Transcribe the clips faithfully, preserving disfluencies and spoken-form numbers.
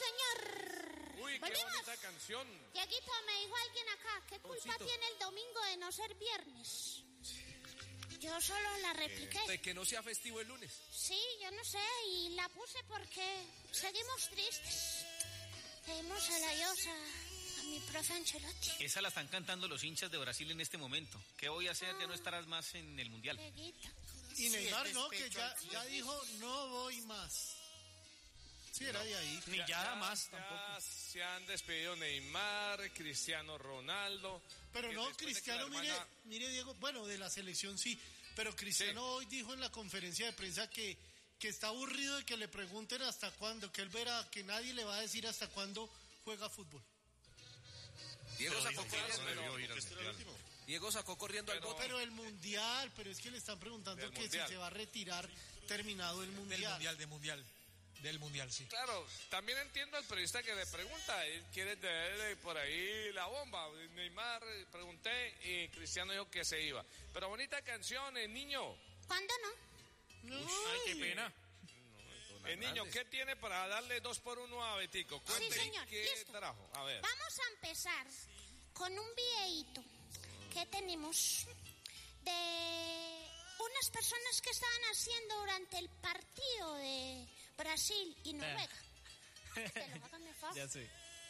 señor. Uy, qué ¿Volvimos? bonita canción. Dieguito, me dijo alguien acá, ¿qué culpa Oncito. tiene el domingo de no ser viernes? Yo solo la repliqué. De que no sea festivo el lunes. Sí, yo no sé, y la puse porque seguimos tristes. Seguimos a la diosa, a mi profe Ancelotti. Esa la están cantando los hinchas de Brasil en este momento. ¿Qué voy a hacer? Ya no estarás más en el Mundial. Dieguito. Y Neymar Sí, no, que despecho ya, al ya dijo, no voy más. Sí, era de ahí. Ni ya, más ya tampoco. Se han despedido Neymar, Cristiano Ronaldo. Pero que no, después de que Cristiano, la hermana- mire, mire Diego, bueno, de la selección sí, pero Cristiano Sí. hoy dijo en la conferencia de prensa que, que está aburrido de que le pregunten hasta cuándo, que él verá que nadie le va a decir hasta cuándo juega fútbol. Diego Pero sacó dijo que ya no corriendo, debió ir al mundial. Diego sacó corriendo al Pero- bote. Pero el mundial, pero es que le están preguntando Del que mundial. si se va a retirar terminado el Del mundial. mundial, del mundial. Del mundial, sí. Claro, también entiendo al periodista que le pregunta, él quiere tener por ahí la bomba. Neymar, eh, pregunté y Cristiano dijo que se iba. Pero bonita canción, el niño. ¿Cuándo no? Ay, qué pena. El niño, ¿qué tiene para darle dos por uno a Betico? Cuente Sí, señor, qué listo. trajo. A ver. Vamos a empezar con un videíto que tenemos de unas personas que estaban haciendo durante el partido de Brasil y Noruega. Te lo hagan de favor. Ya sé.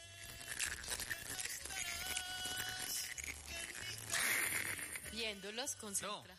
Viéndolos, concentra.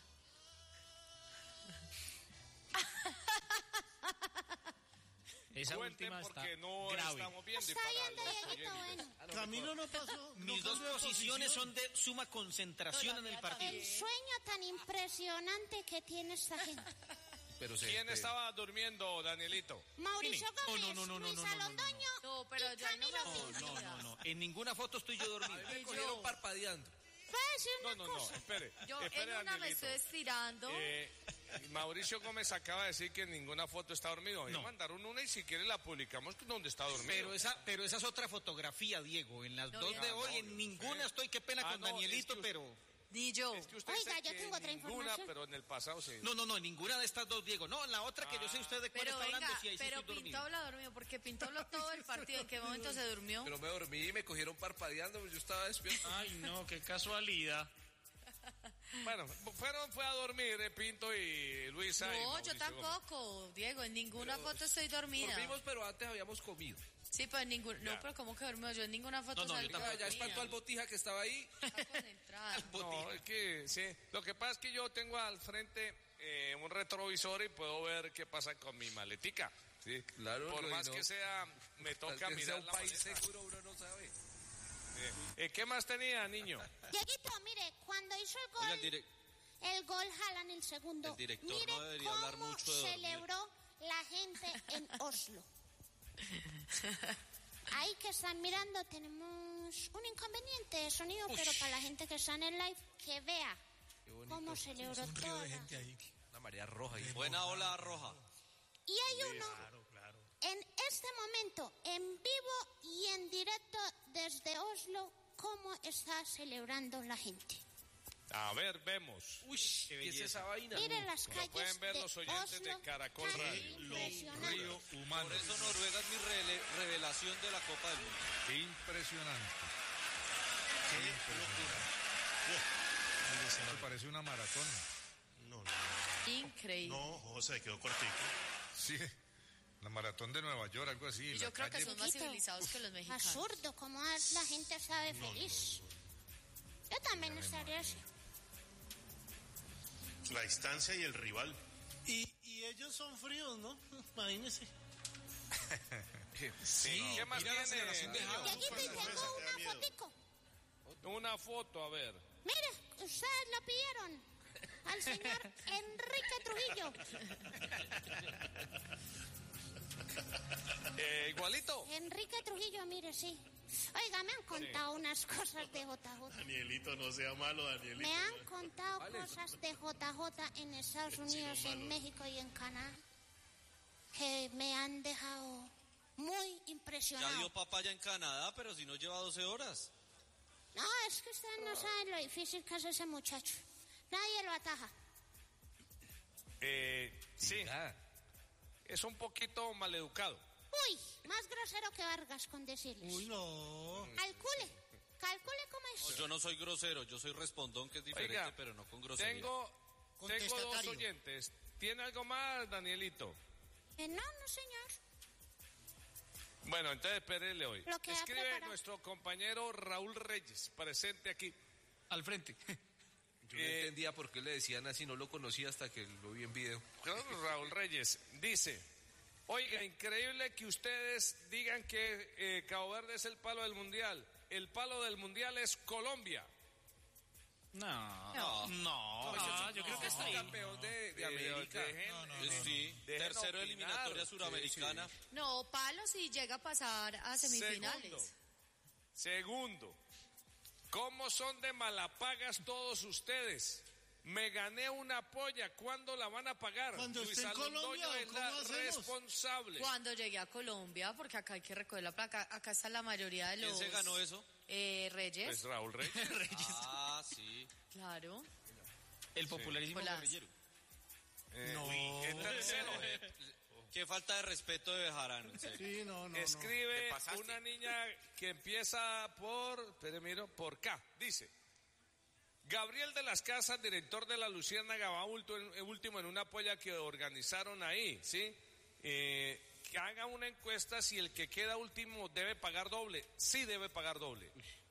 Esa Cuenten última está porque no grave. estamos viendo. y Está para viendo, los Dieguito, oyentes. bueno. Camilo no pasó. no Mis dos cambió de posiciones posición. son de suma concentración en el partido. El sueño tan impresionante que tiene esta gente. Pero se ¿Quién despegó. estaba durmiendo, Danielito? Mauricio Mire. Gómez, Oh, no, no, no, Luis no, no, no, no, no. Alondoño No, pero y yo ahí no Camilo me- Pinto. No, no, no. En ninguna foto estoy yo dormido. Me Y cogieron yo- parpadeando. Voy a decir No, una no, no, cosa. espere. Yo espere, en una me Danielito. estoy estirando. Eh, Mauricio Gómez acaba de decir que en ninguna foto está dormido. Voy a No. mandar una y si quiere la publicamos donde está dormido. Pero esa, pero esa es otra fotografía, Diego. En las No, dos ya de no, hoy, en ninguna estoy. Qué pena Ah, con no, Danielito, es que pero... Ni yo. Es que usted Oiga, dice yo que tengo otra ninguna, información. pero en el pasado sí. No, no, no, en ninguna de estas dos, Diego. No, en la otra que yo sé usted de cuál Pero está venga, hablando, sí, ahí sí pero estoy Pinto dormido. habla dormido, porque Pinto habló todo el partido. ¿En qué momento se durmió? Pero me dormí y me cogieron parpadeando, pues yo estaba despierto. Ay, no, qué casualidad. Bueno, fueron, fue a dormir eh, Pinto y Luisa. y No, Mauricio yo tampoco, Diego. En ninguna Pero foto estoy dormida. Dormimos, pero antes habíamos comido. Sí, pero en ninguna. No, Ya. pero ¿cómo que dormido? Yo en ninguna foto No, no, yo salí tampoco. Ya, ya espantó al botija que estaba ahí. Está concentrada. No, es que sí. Lo que pasa es que yo tengo al frente eh, un retrovisor y puedo ver qué pasa con mi maletica. Sí, Claro, Por no, más y no. que sea, me toca Que sea mirar un la país maleta. seguro, uno no sabe. Eh, ¿Qué más tenía, niño? Dieguito, mire, cuando hizo el gol, Oiga, el direc- el gol Haaland el segundo, El director mire no debería cómo hablar mucho de dormir. celebró la gente en Oslo. Ahí que están mirando tenemos un inconveniente de sonido, pero para la gente que está en el live, que vea Qué bonito. cómo celebró Un río todo. de gente ahí. Una marea roja. Y Buena ola roja. Y hay uno en este momento, en vivo y en directo desde Oslo, cómo está celebrando la gente. A ver, vemos. Uy, ¿qué es esa vaina? Miren las Lo calles pueden ver de los oyentes Oslo, de Caracol tan Radio. impresionante. Por eso Noruega es mi rele- revelación de la Copa del Mundo. Impresionante. Qué locura. Me parece una maratón. No, no, Increíble. no, José, quedó cortico. Sí, la maratón de Nueva York, algo así. Y la yo creo que calle- son más civilizados que los mexicanos. Absurdo, como la gente sabe feliz. Yo también estaría así. La distancia y el rival. Y, y ellos son fríos, ¿no? Imagínense. Sí. ¿Qué más mira la tiene? aceleración de niño? Java. Dieguito, y Fuerza, tengo fuerza, te da una miedo. fotico. Una foto, a ver. Mire, ustedes lo pidieron. Al señor Enrique Trujillo. Eh, igualito. Enrique Trujillo, mire, sí. Oiga, me han contado unas cosas de J J. Danielito, no sea malo, Danielito. Me han contado cosas de J J en Estados Unidos, Sí, no, en malo. México y en Canadá que me han dejado muy Ya impresionado. dio papaya en Canadá, pero si no lleva doce horas. No, es que ustedes no saben lo difícil que es ese muchacho. Nadie lo ataja. Eh, sí, Mira, es un poquito maleducado. Uy, más grosero que Vargas con decirles. Uy, no. Calcule, calcule cómo es. No, yo no soy grosero, yo soy respondón, que es diferente, Oiga, pero no con grosería. Tengo, tengo dos Contestatario. oyentes. ¿Tiene algo más, Danielito? Eh, no, no, señor. Bueno, entonces espérele hoy. Lo que ha Escribe preparado. nuestro compañero Raúl Reyes, presente aquí. Al frente. Yo no Eh, entendía por qué le decían así, no lo conocía hasta que lo vi en video. Raúl Reyes dice: oiga, increíble que ustedes digan que eh, Cabo Verde es el palo del mundial. El palo del mundial es Colombia. No, No. no, no, yo creo que está ahí. campeón de, de Pero América. dejen- Eh, sí, dejen tercero opinar. eliminatoria suramericana. No, palo si llega a pasar a semifinales. Segundo, segundo, ¿cómo son de malapagas todos ustedes? Me gané una polla, ¿cuándo la van a pagar? Cuando Luis esté en Alondoño Colombia, es ¿cómo la hacemos? responsable. Cuando llegué a Colombia, porque acá hay que recoger la placa, acá está la mayoría de ¿Quién los... se ganó eso? Eh, Reyes, Pues Raúl Reyes. Ah, sí. claro. El popularísimo Hola. guerrillero. Eh, No. uy, es tercero. Qué falta de respeto de Bejarano, en serio. Sí, no, no, no. Escribe una niña que empieza por, espere, miro, por K. Dice: Gabriel de las Casas, director de la Luciérnaga, va ulto- en- último en una polla que organizaron ahí, ¿sí? Eh, que haga una encuesta si el que queda último debe pagar doble. Sí debe pagar doble.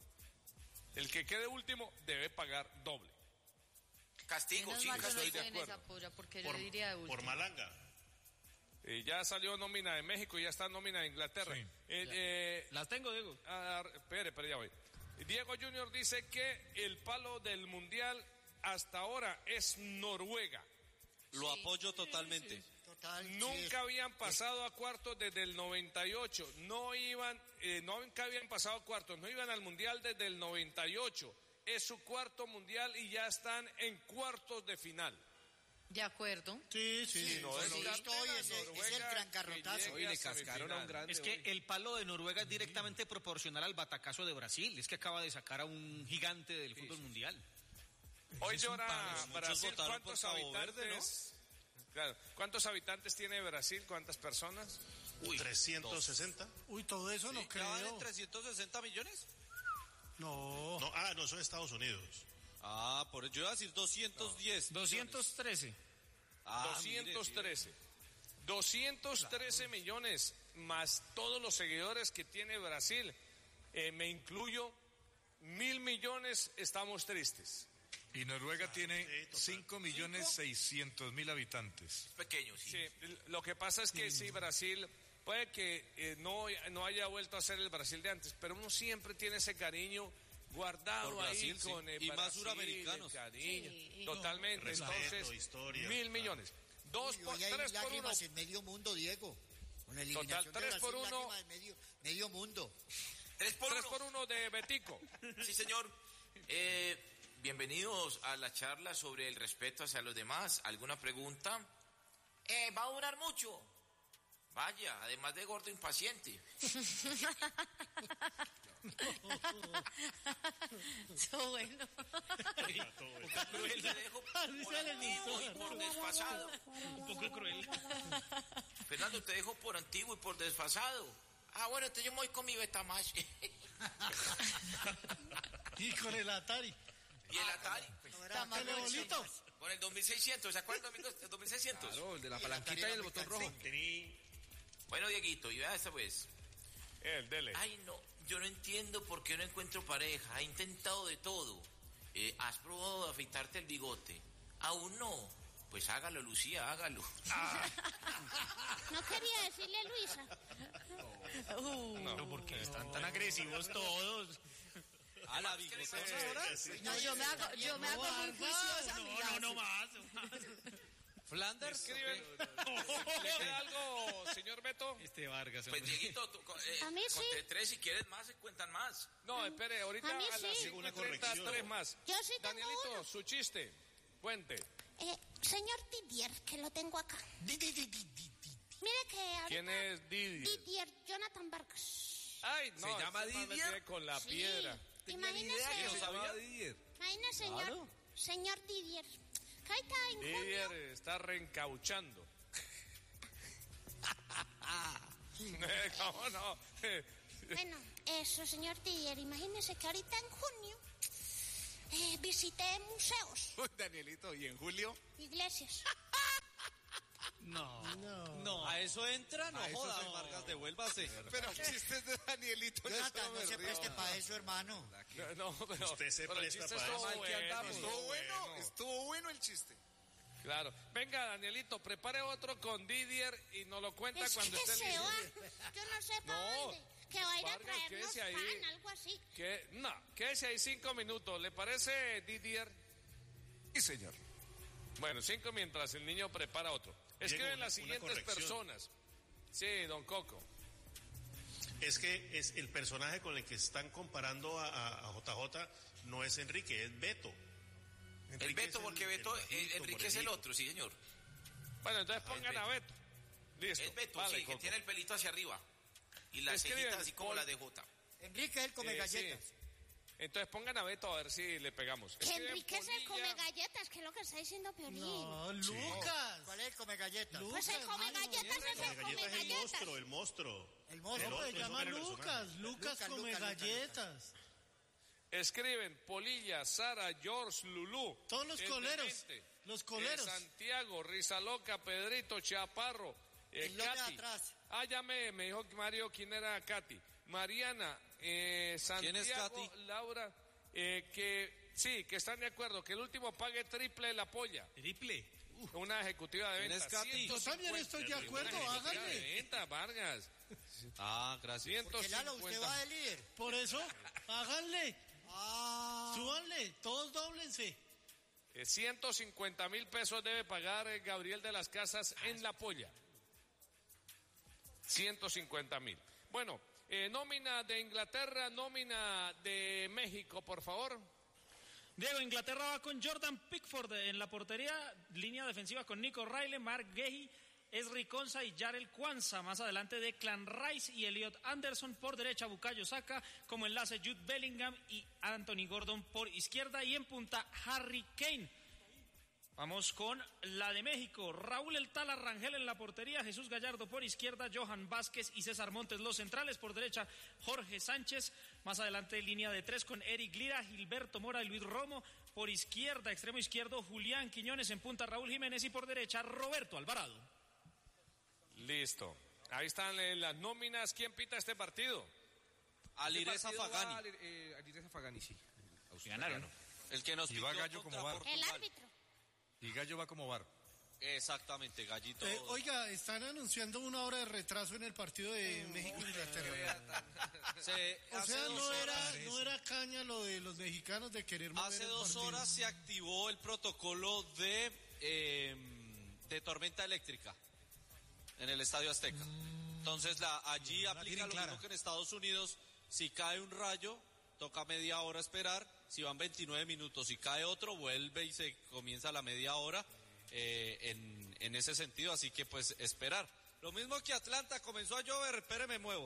El que quede último debe pagar doble. Castigo, Menos sí, mal yo no estoy estoy de en acuerdo. esa polla, porque Por, yo diría de último. por Malanga. Eh, ya salió nómina de México, ya está nómina de Inglaterra. Sí. Eh, eh, Las tengo, Diego. Ah, espere, espere, ya voy. Diego Junior dice que el palo del mundial hasta ahora es Noruega. Lo apoyo totalmente. Total, Nunca sí. habían pasado a cuartos desde el noventa y ocho. No iban, eh, nunca habían pasado a cuartos, no iban al mundial desde el noventa y ocho. Es su cuarto mundial y ya están en cuartos de final. De acuerdo. Sí, sí. Sí, no, Sí, es sí. la esto hoy es el- Noruega es el gran que carrotazo. llegue Hoy le a cascaron a semifinal. un grande. Es que hoy. el palo de Noruega es directamente proporcional al batacazo de Brasil. Es que acaba de sacar a un gigante del fútbol mundial. Hoy Es un llora palo. Muchos Brasil. votaron ¿Cuántos por Cabo habitantes? Verde, ¿no? Claro. ¿Cuántos habitantes tiene Brasil? ¿Cuántas personas? Uy, trescientos sesenta. Uy, todo eso no ¿ya van en creo. trescientos sesenta millones? No. No, ah, no, son Estados Unidos. Ah, por yo iba a decir doscientos diez. doscientos trece. Ah, doscientos mire, trece. doscientos trece millones más todos los seguidores que tiene Brasil. Eh, me incluyo, mil millones, estamos tristes. Y Noruega tiene sí, total. cinco millones seiscientos mil habitantes. Pequeño, sí. Sí, lo que pasa es que sí, Brasil, puede que eh, no, no haya vuelto a ser el Brasil de antes, pero uno siempre tiene ese cariño guardado Por Brasil, ahí sí. con el Y más Brasil, suramericanos. el cariño, Sí. totalmente. Respeto, Entonces, historia, mil claro. millones. Dos Uy, por, hoy hay tres por uno. lágrimas en medio mundo, Diego. Con la eliminación Total, de tres por Brasil, uno. lágrimas en medio, medio mundo. Tres por Tres uno. por uno de Betico. Sí, señor. Eh, bienvenidos a la charla sobre el respeto hacia los demás. ¿Alguna pregunta? Eh, ¿va a durar mucho? Vaya, además de gordo impaciente. Eso bueno. Te dejo por antiguo y por desfasado. Un poco cruel. Fernando, te dejo por antiguo y por desfasado. Ah, bueno, entonces yo me voy con mi Betamax. Y con el Atari. Y el Atari. Telebolito. Con el dos mil seiscientos, ¿se acuerdan el dos mil seiscientos? Claro, el de la palanquita y el botón rojo. Bueno, Dieguito, y vea esta pues. El dele. Ay, no, yo no entiendo por qué no encuentro pareja. He intentado de todo. Eh, ¿Has probado afeitarte el bigote? Aún no. Pues hágalo, Lucía, hágalo. No quería decirle a Luisa. No, porque están tan agresivos todos. Ah, la bigotona ahora. No, yo me hago, yo me hago muy juiciosa, No, no, no más. Flanders. Escriben. ¿Le queda algo, señor Beto? Este Vargas. Pues, hombre. Dieguito, tú, eh, A mí sí. conté tres, si quieres más, se cuentan más. No, espere, ahorita A mí a las sí. cinco y Una treinta, corrección. tres más. Yo sí tengo Danielito, uno. su chiste. Cuente. Eh, señor Didier, que lo tengo acá. Mire que ahorita... ¿Quién es Didier? Didier, Jonathan Vargas. Ay, no, ¿Se llama este man me Didier? tiene con la Sí. piedra. Imagínese, ¿Qué sabía Didier? imagínese, señor, señor Didier. Que ahí está en Didier junio. está reencauchando. ¿Cómo no? Bueno, eso, señor Didier, imagínese que ahorita en junio eh, visité museos, Uy, Danielito, ¿y en julio? iglesias. No, No. no. ¿A eso entra? No A eso jodas, sí. Vargas, devuélvase. Pero chistes de Danielito. yo Jonathan, solo no me se río. preste para eso, hermano. No, pero, Usted se pero el presta chiste para estuvo eso. Mal que bueno. andamos. Estuvo bueno, estuvo bueno el chiste. Claro. Venga, Danielito, prepare otro con Didier y nos lo cuenta Es cuando que esté se listo. va, yo no sé para No, dónde, que va a ir a Vargas, traernos quédese ahí. pan, algo así. Que, no, quédese ahí cinco minutos. ¿Le parece, Didier? Sí, señor. Bueno, cinco mientras el niño prepara otro. Escriben una- las una siguientes corrección. personas. Sí, don Coco. Es que es el personaje con el que están comparando a, a- a J J no es Enrique, es Beto. El Enrique Beto, es porque el- Beto, el eh, bajito, Enrique es el morenito. otro, sí, señor. Bueno, entonces Ah, pongan es a Beto. Beto. Listo. Es Beto, Vale, sí, que Coco. tiene el pelito hacia arriba. Y las Escriben, cejitas así como Paul. la de Jota. Enrique, él come Eh, sí. galletas. Entonces pongan a Beto a ver si le pegamos. Que Escriben Enrique se Polilla. come galletas, que es lo que está diciendo Piolín. No, Lucas. ¿Cuál es el come galletas? Pues el come hermano, galletas es el La come galleta es el galletas. monstruo, el monstruo. El monstruo. No, otro, se eso llama era el Lucas. personaje. Lucas Lucas, come Lucas, Lucas, galletas. Escriben Polilla, Sara, George, Lulú. Todos los El coleros, Demente, los coleros. eh, Santiago, Risa Loca, Pedrito, Chaparro, eh, El lote de Katy. atrás. Ah, ya me, me dijo Mario quién era Katy. Mariana, eh, Santiago, ¿Quién es Katy? Laura, eh, que sí, que están de acuerdo, que el último pague triple la polla. Triple. Una ejecutiva de ¿Quién ventas. es Katy? Yo también estoy de acuerdo, Una ejecutiva de háganle. ventas, Vargas. Ah, gracias. Porque Lalo, usted va de líder. Por eso, háganle, Ah, súbanle, todos dóblense. Eh, ciento cincuenta mil pesos debe pagar eh, Gabriel de las Casas en la polla. ciento cincuenta mil. Bueno, eh, nómina de Inglaterra, nómina de México, por favor. Diego, Inglaterra va con Jordan Pickford en la portería, línea defensiva con Nico Riley, Mark Gehi, Esri Konsa y Jarel Kwanza. Más adelante Declan Rice y Elliot Anderson por derecha, Bukayo Saka como enlace, Jude Bellingham y Anthony Gordon por izquierda y en punta Harry Kane. Vamos con la de México, Raúl El Tala Rangel en la portería, Jesús Gallardo por izquierda, Johan Vázquez y César Montes los centrales, por derecha Jorge Sánchez, más adelante línea de tres con Eric Lira, Gilberto Mora y Luis Romo, por izquierda, extremo izquierdo Julián Quiñones, en punta Raúl Jiménez y por derecha Roberto Alvarado. Listo. Ahí están eh, las nóminas. ¿Quién pita este partido? Alireza Este partido va Fagani. a Alir- eh, Alireza Fagani, sí. Ganaron. El que nos Y va pitió Gallo contra como bar. El Portugal. árbitro. Y Gallo va como bar. Exactamente, Gallito. Eh, oiga, están anunciando una hora de retraso en el partido de México-Inglaterra. Se- O hace sea, dos no era, horas- no era caña lo de los mexicanos de querer mover Hace el dos partido. horas se activó el protocolo de, eh, de tormenta eléctrica en el Estadio Azteca. Entonces la, allí aplica lo mismo que en Estados Unidos. Si cae un rayo, toca media hora esperar. Si van veintinueve minutos y cae otro, vuelve y se comienza la media hora eh, en, en ese sentido. Así que pues esperar. Lo mismo que Atlanta, comenzó a llover, espere, me muevo.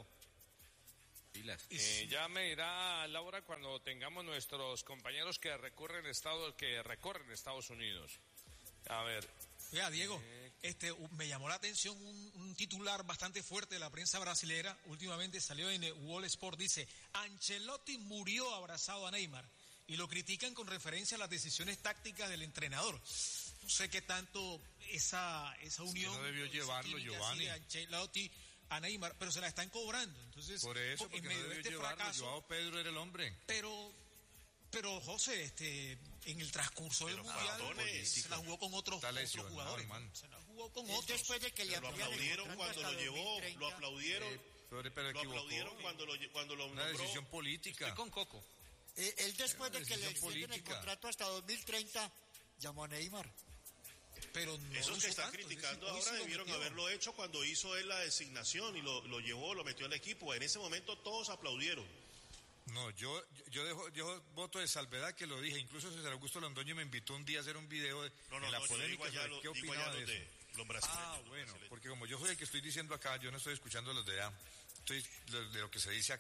Eh, ya me dirá Laura cuando tengamos nuestros compañeros que recurren Estados, que recorren Estados Unidos. A ver. Vea, Diego, este, u- me llamó la atención un, un titular bastante fuerte de la prensa brasilera. Últimamente salió en eh, Wall Sport, dice, Ancelotti murió abrazado a Neymar. Y lo critican con referencia a las decisiones tácticas del entrenador. No sé qué tanto esa, esa unión... no debió esa llevarlo, química así Giovanni. de Ancelotti a Neymar, pero se la están cobrando. Entonces, Por eso, en porque no medio de debió este llevarlo. fracaso, Joao Pedro era el hombre. pero, pero José, este, en el transcurso del Pero mundial Faltones, se la jugó con otros, Está otros lesionado, jugadores. hermano. Se la jugó con él otros. después de que le Pero lo amplían el aplaudieron contrato cuando hasta lo llevó, dos mil treinta. lo aplaudieron, Pero, pero lo equivocó. aplaudieron cuando lo, lle- cuando lo Una nombró. decisión política. Estoy con Coco. Eh, él después de Una que le decisión extienden el política. contrato hasta dos mil treinta, llamó a Neymar. Pero no Esos usó que están tanto, criticando es decir, hoy ahora sí lo debieron metió. haberlo hecho cuando hizo él la designación y lo, lo llevó, lo metió al equipo. En ese momento todos aplaudieron. No, yo, yo dejo, yo voto de salvedad que lo dije. Incluso César Augusto Londoño me invitó un día a hacer un video de, No, no, en la no, yo polémica digo allá sobre lo- qué digo opinaba allá de los eso. de los brasileños. Ah, los bueno, brasileños. porque como yo soy el que estoy diciendo acá, yo no estoy escuchando los de allá, estoy de, de lo que se dice acá.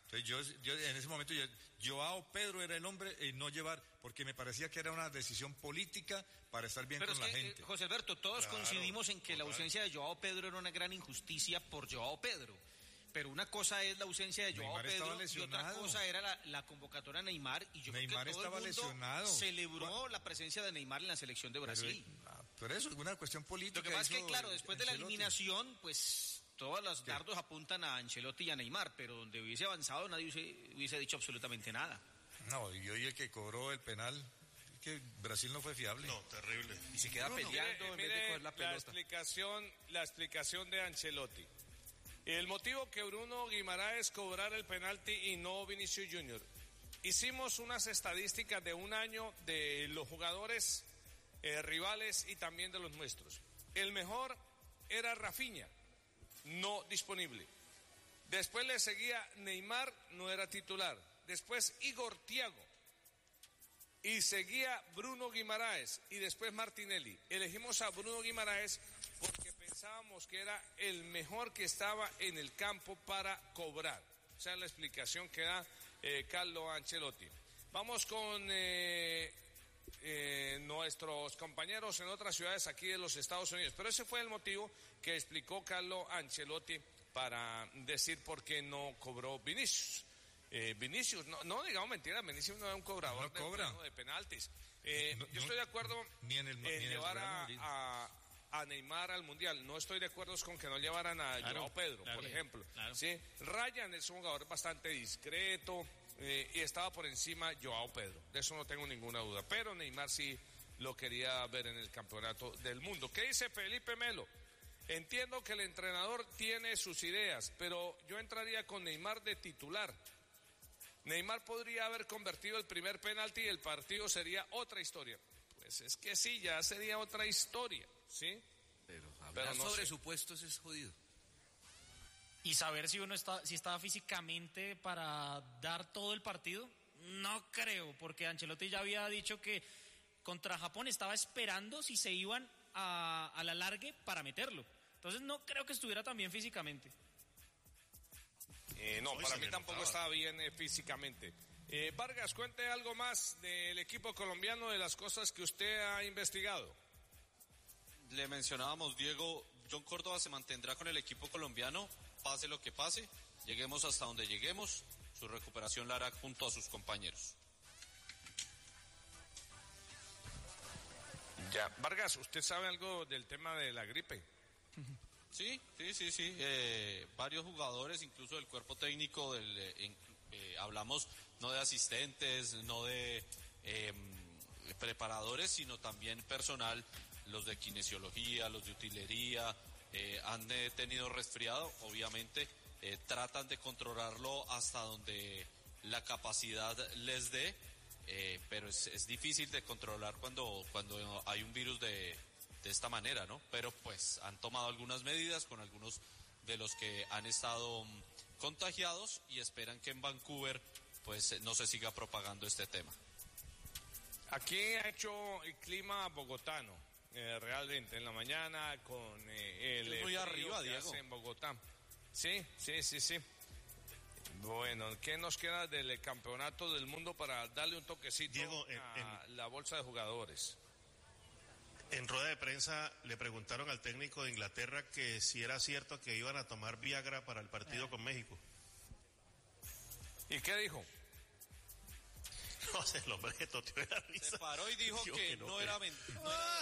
Entonces yo, yo en ese momento, yo, Joao Pedro era el hombre y no llevar, porque me parecía que era una decisión política para estar bien Pero con es la que, gente. eh, José Alberto, todos Claro, coincidimos en que la total. ausencia de Joao Pedro era una gran injusticia por Joao Pedro. Pero una cosa es la ausencia de Joao Neymar estaba Pedro y otra lesionado. cosa era la, la convocatoria de Neymar. Y yo Neymar creo que todo estaba el mundo lesionado. celebró la presencia de Neymar en la selección de Brasil. Pero, pero eso es una cuestión política. Lo que pasa es que, hizo claro, después de la Ancelotti. eliminación, pues todos los dardos apuntan a Ancelotti y a Neymar, pero donde hubiese avanzado nadie hubiese, hubiese dicho absolutamente nada. No, y hoy el que cobró el penal, es que Brasil no fue fiable. No, terrible. Y se queda Mire, peleando en vez de mire coger la la pelota. explicación, la explicación de Ancelotti. El motivo que Bruno Guimaraes cobrara el penalti y no Vinicius Junior Hicimos unas estadísticas de un año de los jugadores eh, rivales y también de los nuestros. El mejor era Rafinha, no disponible. Después le seguía Neymar, no era titular. Después Igor Thiago. Y seguía Bruno Guimaraes y después Martinelli. Elegimos a Bruno Guimaraes porque pensábamos que era el mejor que estaba en el campo para cobrar. O sea, la explicación que da eh, Carlo Ancelotti. Vamos con eh, eh, nuestros compañeros en otras ciudades aquí de los Estados Unidos. Pero ese fue el motivo que explicó Carlo Ancelotti para decir por qué no cobró Vinicius. Eh, Vinicius, no, no digamos mentira, Vinicius no es un cobrador No de, cobra. no, de penaltis. Eh, No, yo no, estoy de acuerdo ni en el- en ni en el llevar Real a, Madrid. a, a Neymar al Mundial. No estoy de acuerdo con que no llevaran a Claro, Joao Pedro, claro, por ejemplo. claro. ¿Sí? Ryan es un jugador bastante discreto eh, y estaba por encima Joao Pedro. De eso no tengo ninguna duda. Pero Neymar sí lo quería ver en el campeonato del mundo. ¿Qué dice Felipe Melo? Entiendo que el entrenador tiene sus ideas, pero yo entraría con Neymar de titular. Neymar podría haber convertido el primer penalti y el partido sería otra historia. Pues es que sí, ya sería otra historia, ¿sí? Pero hablar Pero no sobre sé. supuestos es jodido. Y saber si uno está, si estaba físicamente para dar todo el partido, no creo, porque Ancelotti ya había dicho que contra Japón estaba esperando si se iban a, a la largue para meterlo. Entonces no creo que estuviera tan bien físicamente. Eh, no, Hoy para se mí le tampoco notaba. estaba bien eh, físicamente. Eh, Vargas, cuente algo más del equipo colombiano, de las cosas que usted ha investigado. Le mencionábamos, Diego, John Córdoba se mantendrá con el equipo colombiano, pase lo que pase, lleguemos hasta donde lleguemos, su recuperación la hará junto a sus compañeros. Ya, Vargas, ¿usted sabe algo del tema de la gripe? Sí, sí, sí, sí. Eh, varios jugadores, incluso del cuerpo técnico, del, eh, en- eh, hablamos no de asistentes, no de eh, preparadores, sino también personal, los de kinesiología, los de utilería, eh, han eh, tenido resfriado, obviamente, eh, tratan de controlarlo hasta donde la capacidad les dé, eh, pero es, es difícil de controlar cuando, cuando hay un virus de de esta manera, ¿no? Pero pues han tomado algunas medidas con algunos de los que han estado mm, contagiados y esperan que en Vancouver pues eh, no se siga propagando este tema. Aquí ha hecho el clima bogotano, eh, realmente, en la mañana con eh, el Es muy frío arriba, que Diego. hace en Bogotá. Sí, sí, sí, sí. Bueno, ¿qué nos queda del campeonato del mundo para darle un toquecito Diego, en- a la bolsa de jugadores? En rueda de prensa le preguntaron al técnico de Inglaterra que si era cierto que iban a tomar Viagra para el partido con México. ¿Y qué dijo? No sé, el hombre que toteó de la risa. Se paró y dijo Dijo que, que no, no, que- era mentira.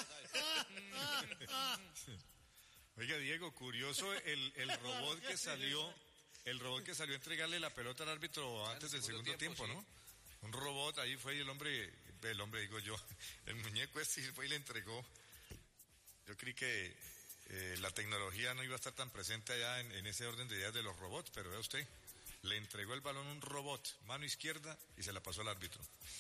Oiga, Diego, curioso el, el robot que salió, el robot que salió a entregarle la pelota al árbitro antes del segundo tiempo, ¿no? Un robot, ahí fue y el hombre, el hombre digo yo, el muñeco este fue y le entregó. Yo creí que eh, la tecnología no iba a estar tan presente allá en, en ese orden de ideas de los robots, pero vea usted, le entregó el balón a un robot, mano izquierda, y se la pasó al árbitro.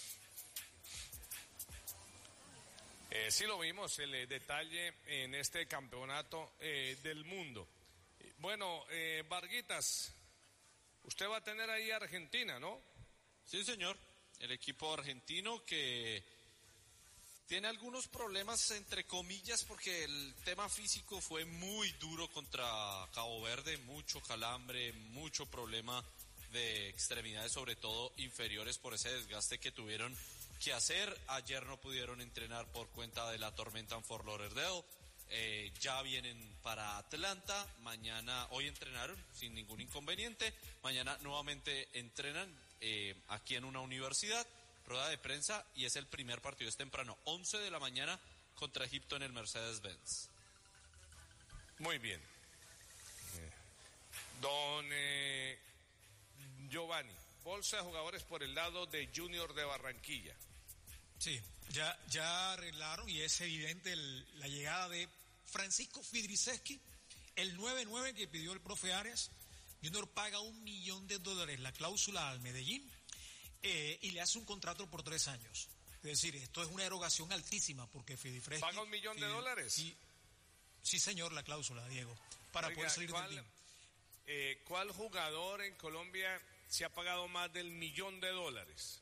Eh, sí lo vimos, el eh, detalle en este campeonato eh, del mundo. Eh, Bueno, eh, Varguitas, usted va a tener ahí a Argentina, ¿no? Sí, señor. El equipo argentino que tiene algunos problemas, entre comillas, porque el tema físico fue muy duro contra Cabo Verde, mucho calambre, mucho problema de extremidades, sobre todo inferiores, por ese desgaste que tuvieron que hacer. Ayer no pudieron entrenar por cuenta de la tormenta en Fort Lauderdale. Eh, ya vienen para Atlanta. Mañana, hoy entrenaron sin ningún inconveniente. Mañana nuevamente entrenan eh, aquí en una universidad. Rueda de prensa y es el primer partido, es temprano, once de la mañana contra Egipto en el Mercedes-Benz. Muy bien. Eh, don eh, Giovanni, bolsa de jugadores por el lado de Junior de Barranquilla. Sí, ya, ya arreglaron y es evidente el, la llegada de Francisco Fidriseski, el nueve nueve que pidió el profe Arias. Junior paga un millón de dólares la cláusula al Medellín eh, y le hace un contrato por tres años. Es decir, esto es una erogación altísima porque Fidriseski... ¿Paga un millón de dólares? Sí, sí, señor, la cláusula, Diego, para Oiga, poder salir ¿cuál, del team. eh, ¿Cuál jugador en Colombia se ha pagado más del millón de dólares?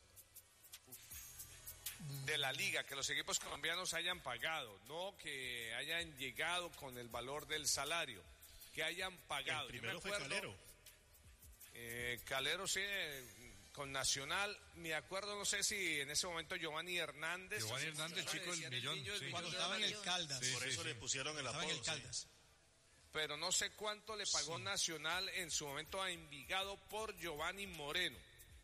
De la liga, que los equipos colombianos hayan pagado, no que hayan llegado con el valor del salario, que hayan pagado. El primero Yo me acuerdo, fue Calero. Eh, Calero sí, eh, con Nacional, me acuerdo, no sé si en ese momento Giovanni Hernández. Giovanni Hernández, el chico del millón. Sí. Cuando estaba en el Caldas. Sí, por sí, eso sí. le pusieron el Estaba en apodo. el Caldas. Pero no sé cuánto le pagó Sí. Nacional en su momento a Envigado por Giovanni Moreno.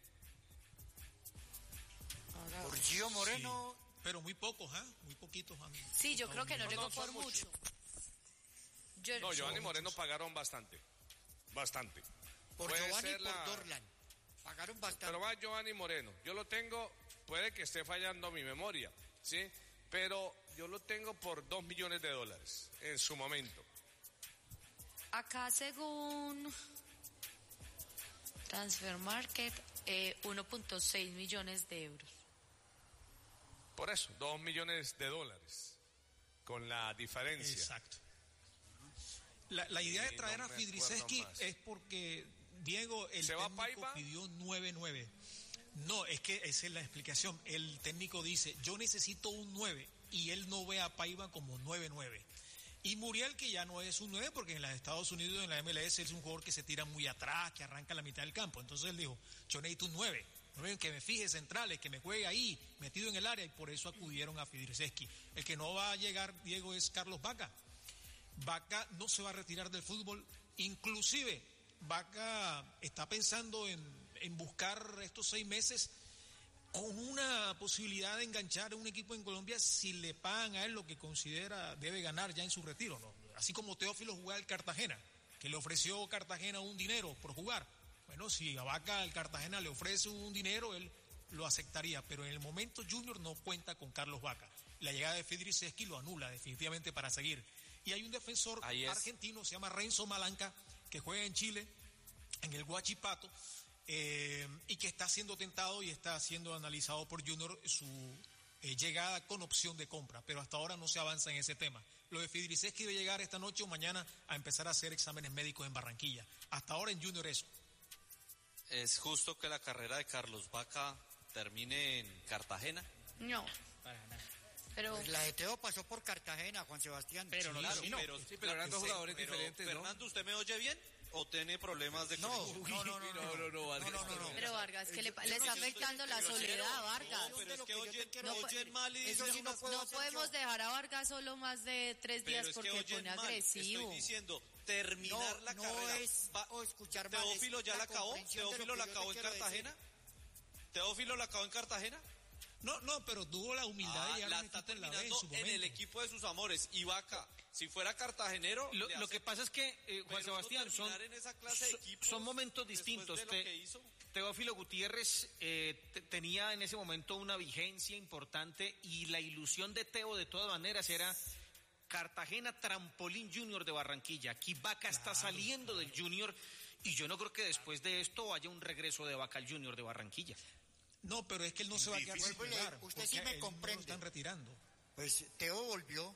Por Gio Moreno. Sí, pero muy pocos, ¿ah? Muy poquitos. ¿ah? Sí, yo creo que no No, llegó no, por son mucho. muchos. Yo- No, Giovanni Son Moreno muchos. pagaron bastante, bastante. Por Puede Giovanni y ser por la- Dorlan. Pagaron bastante. Pero va Giovanni Moreno. Yo lo tengo, puede que esté fallando mi memoria, ¿sí? Pero yo lo tengo por dos millones de dólares en su momento. Acá según Transfer Market, eh, uno punto seis millones de euros. Por eso, dos millones de dólares. Con la diferencia. Exacto. La, la idea de Sí, traer no a me Fidriseski acuerdo más. es porque Diego, el ¿Se va técnico, Paiva? pidió nueve nueve. No, es que esa es la explicación. El técnico dice, yo necesito un nueve, y él no ve a Paiva como nueve nueve. Y Muriel, que ya no es un nueve, porque en los Estados Unidos, en la M L S, es un jugador que se tira muy atrás, que arranca a la mitad del campo. Entonces él dijo, yo necesito un nueve, que me fije centrales, que me juegue ahí, metido en el área, y por eso acudieron a Fidriseski. El que no va a llegar, Diego, es Carlos Vaca. Vaca no se va a retirar del fútbol, inclusive Vaca está pensando en, en buscar estos seis meses con una posibilidad de enganchar a un equipo en Colombia si le pagan a él lo que considera debe ganar ya en su retiro, ¿no? Así como Teófilo jugaba al Cartagena, que le ofreció Cartagena un dinero por jugar. Bueno, si a Vaca al Cartagena le ofrece un dinero, él lo aceptaría, pero en el momento Junior no cuenta con Carlos Vaca. La llegada de Fidriseski lo anula definitivamente para seguir. Y hay un defensor Ahí es. argentino, se llama Renzo Malanca, que juega en Chile, en el Huachipato, eh, y que está siendo tentado y está siendo analizado por Junior su eh, llegada con opción de compra, pero hasta ahora no se avanza en ese tema. Lo de Fidriseski debe llegar esta noche o mañana a empezar a hacer exámenes médicos en Barranquilla. Hasta ahora en Junior eso. ¿Es justo que la carrera de Carlos Vaca termine en Cartagena? No. Pero Pues la de Teo pasó por Cartagena, Juan Sebastián. Pero no la Claro, dominó. pero, Sí, pero eran dos jugadores pero, diferentes, ¿no? Fernando, ¿usted me oye bien o tiene problemas de No, conexión? no, no, no, no, no, no, Vargas. no, no, no. Pero Vargas, que le, pa- le está afectando la Pero soledad, cero. Vargas. No, pero es que Lo que yo oyen, te quiero- no No, oyen mal y eso dicen sí no unas puedo No hacer podemos yo. dejar a Vargas solo más de tres Pero días es que porque oyen pone mal. agresivo. Estoy diciendo, terminar No, la no carrera. es Va- o escuchar mal, ¿Teófilo es ya la la acabó? comprensión de lo ¿Teófilo que la yo te acabó en quiero decir. Cartagena? ¿Teófilo la acabó en Cartagena? No, no, pero tuvo la humildad Ah, de llegar la a un está equipo en la B en terminando su en, momento. el equipo de sus amores. Y Vaca, si fuera cartagenero... Lo, le lo que acepto. pasa es que, eh, Juan Pero Sebastián, no son, terminar en esa clase de son- equipos son momentos después distintos. de lo Te- que hizo. Teófilo Gutiérrez eh, te- tenía en ese momento una vigencia importante y la ilusión de Teo de todas maneras era Cartagena Trampolín Junior de Barranquilla. Aquí Vaca está saliendo del Junior y yo no creo que después de esto haya un regreso de Vaca al Junior de Barranquilla. No, pero es que él no se va a quedar sin Vuelvo y le- jugar. usted porque sí me a él no lo comprende. están retirando. Pues Teo volvió.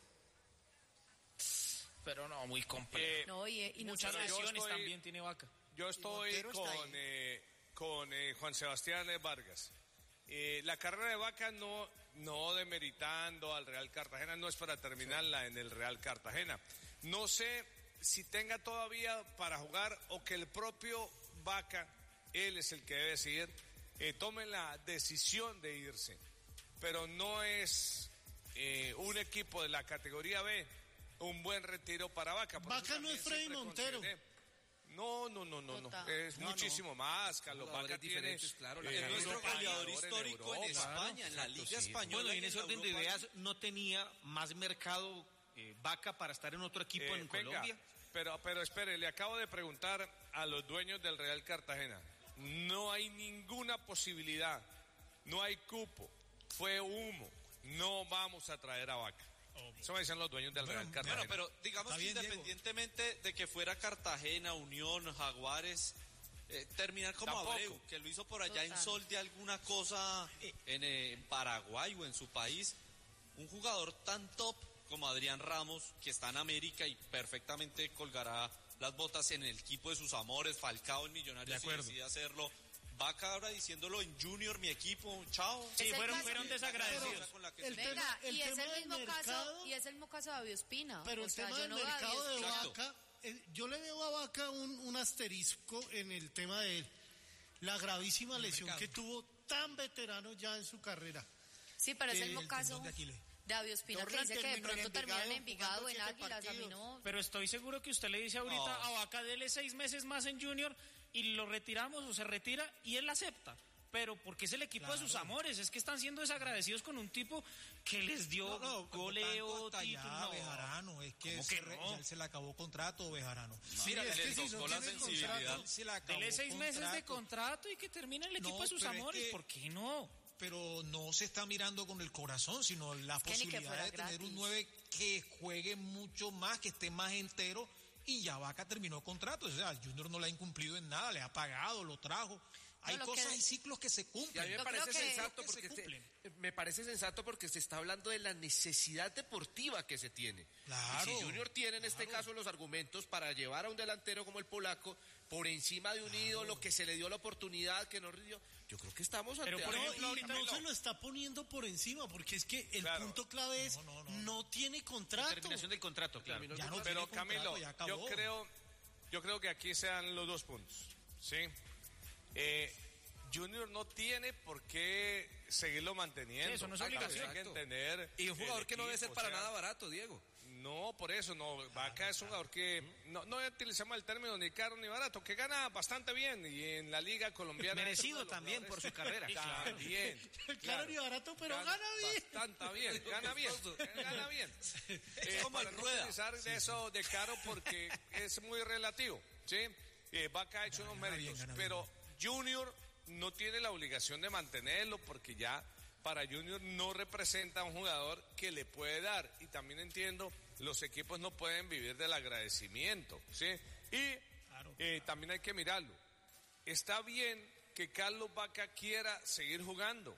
Pero no, muy complejo. Eh, No, y, y no Muchas se- yo lesiones estoy- también tiene Vaca. Yo estoy Montero está con, ahí. eh, con eh, Juan Sebastián Vargas. Eh, la carrera de Vaca no, no demeritando al Real Cartagena, no es para terminarla en el Real Cartagena. No sé si tenga todavía para jugar o que el propio Vaca él es el que debe decidir, eh, tome la decisión de irse, pero no es eh, un equipo de la categoría B un buen retiro para Vaca. Por Vaca no es Freddy Montero. No, no, no, no, no, es no, muchísimo no. más, Carlos. Vaca tiene, claro, eh, es nuestro goleador histórico en, en España, claro, en la Liga sí. Española. Bueno, y en ese orden Europa. de ideas no tenía más mercado eh, Vaca para estar en otro equipo eh, en venga, Colombia. Pero, pero espere, le acabo de preguntar a los dueños del Real Cartagena. No hay ninguna posibilidad, no hay cupo, fue humo, no vamos a traer a Vaca. Eso me dicen los dueños del Real Cartagena. Bueno, pero digamos que independientemente Diego. de que fuera Cartagena, Unión, Jaguares, eh, terminar como Tampoco. Abreu, que lo hizo por allá Total. en Sol de alguna cosa en, eh, en Paraguay o en su país, un jugador tan top como Adrián Ramos, que está en América y perfectamente colgará las botas en el equipo de sus amores, Falcao en Millonarios si decide hacerlo. Vaca ahora diciéndolo en Junior, mi equipo, chao. Sí, fueron, fueron desagradecidos. El Venga, tema, el y, es el mismo mercado, caso, y es el mismo caso de David Ospina. Pero o el sea, tema del no mercado de Espina. Vaca, eh, yo le veo a Vaca un, un asterisco en el tema de él. La gravísima el lesión mercado. que tuvo tan veterano ya en su carrera. Sí, pero es el mismo caso de David Ospina, que dice que de pronto termina en Envigado, en Águilas, a mí no. Pero estoy seguro que usted le dice ahorita oh. a Vaca, dele seis meses más en Junior y lo retiramos o se retira y él acepta. Pero porque es el equipo claro. de sus amores, es que están siendo desagradecidos con un tipo que les dio no, no, goleo, título. No, Bejarano, es que, se, que no? ya se le acabó contrato, Bejarano. No, Mira, es que si no la sensibilidad. Dele seis contrato. meses de contrato y que termine el equipo no, de sus amores, es que, ¿por qué no? Pero no se está mirando con el corazón, sino la es posibilidad de tener gratis. un nueve que juegue mucho más, que esté más entero, y ya Vaca terminó contrato. O sea, el Junior no le ha incumplido en nada, le ha pagado, lo trajo. Hay no, cosas que... y ciclos que se cumplen. Y a mí me Yo parece sensato porque se, me parece sensato porque se está hablando de la necesidad deportiva que se tiene. Claro. Y si Junior tiene en este claro. caso los argumentos para llevar a un delantero como el polaco por encima de un claro. ídolo que se le dio la oportunidad que no rindió, yo creo que estamos ante Pero por ejemplo, ahorita no, no se lo está poniendo por encima porque es que el claro. punto clave es no, no, no. no tiene contrato. La terminación del contrato, claro. Ya no pero Camilo, contrato, yo creo yo creo que aquí sean los dos puntos, ¿sí? Eh, Junior no tiene por qué seguirlo manteniendo. Sí, eso no es obligación. Hay que entender y un jugador que no debe ser para sea, nada barato, Diego. No, por eso no. Vaca es un jugador que no, no utilizamos el término ni caro ni barato, que gana bastante bien y en la liga colombiana. Merecido también por su carrera. Claro, bien. Claro, claro ni barato, pero gana, gana bien. Bastante bien, gana bien, gana bien. Eh, como para no utilizar sí, eso de caro porque es muy relativo, ¿sí? Eh, Vaca ha hecho gana, unos méritos, bien, pero bien. Junior no tiene la obligación de mantenerlo porque ya para Junior no representa un jugador que le puede dar, y también entiendo, los equipos no pueden vivir del agradecimiento, ¿sí? Y claro, eh, claro. también hay que mirarlo. Está bien que Carlos Vaca quiera seguir jugando.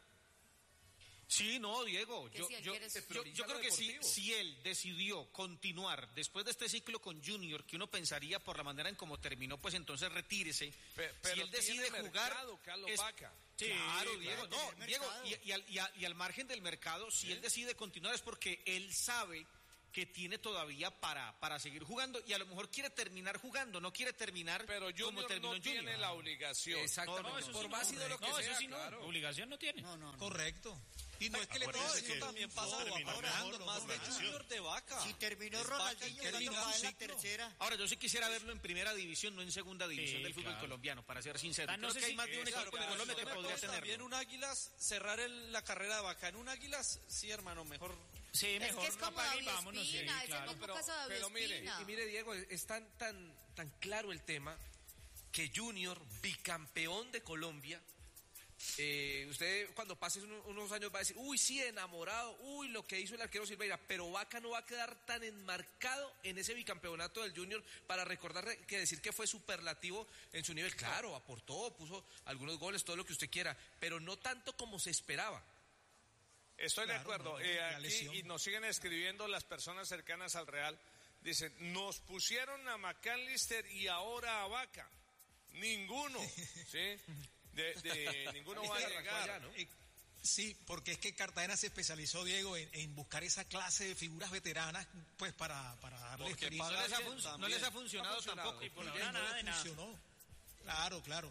Sí, no, Diego, yo, si yo, yo, yo creo que si, si él decidió continuar después de este ciclo con Junior, que uno pensaría por la manera en cómo terminó, pues entonces retírese. Pero, pero si él decide jugar, mercado, Carlos es, Vaca. Sí, claro, Diego, no, Diego, y, y, al, y, a, y al margen del mercado, si ¿Sí? él decide continuar es porque él sabe que tiene todavía para, para seguir jugando y a lo mejor quiere terminar jugando, no quiere terminar pero Junior como terminó no Junior. tiene la obligación. Exactamente. No, no, por sí más no, de lo que no, sea, eso sí no, claro. obligación no tiene. No, no, no. Correcto. Y no es que le todo eso que también pasa ahora, más de Junior de Vaca. Si terminó Ronaldinho, ¿cuándo va en la tercera? Ahora, yo sí quisiera verlo en primera división, no en segunda división sí, del fútbol claro. colombiano, para ser sincero. Ah, no Creo sé que si hay más de un equipo en Colombia que podría tenerlo. También un Águilas, cerrar el, la carrera de Vaca. En un Águilas, sí, hermano, mejor... Sí, mejor es que es como no David vámonos, Espina, sí, claro. es el mismo caso de David pero mire, Espina. y mire, Diego, es tan, tan, tan claro el tema que Junior, bicampeón de Colombia, eh, usted cuando pase unos, unos años va a decir, uy, sí, enamorado, uy, lo que hizo el arquero Silveira, pero Vaca no va a quedar tan enmarcado en ese bicampeonato del Junior para recordar que decir que fue superlativo en su nivel. Claro, aportó, puso algunos goles, todo lo que usted quiera, pero no tanto como se esperaba. Estoy claro, de acuerdo. No, no, eh, aquí, y nos siguen escribiendo las personas cercanas al Real. Dicen, nos pusieron a McAllister y ahora a Vaca. Ninguno, ¿sí? De, de ninguno va a llegar. Allá, ¿no? eh, sí, porque es que Cartagena se especializó, Diego, en, en buscar esa clase de figuras veteranas, pues para, para darle experiencia. No les ha, fun- no les ha funcionado, no ha funcionado tampoco. Y por ahora nada de nada. Funcionó. Claro, claro.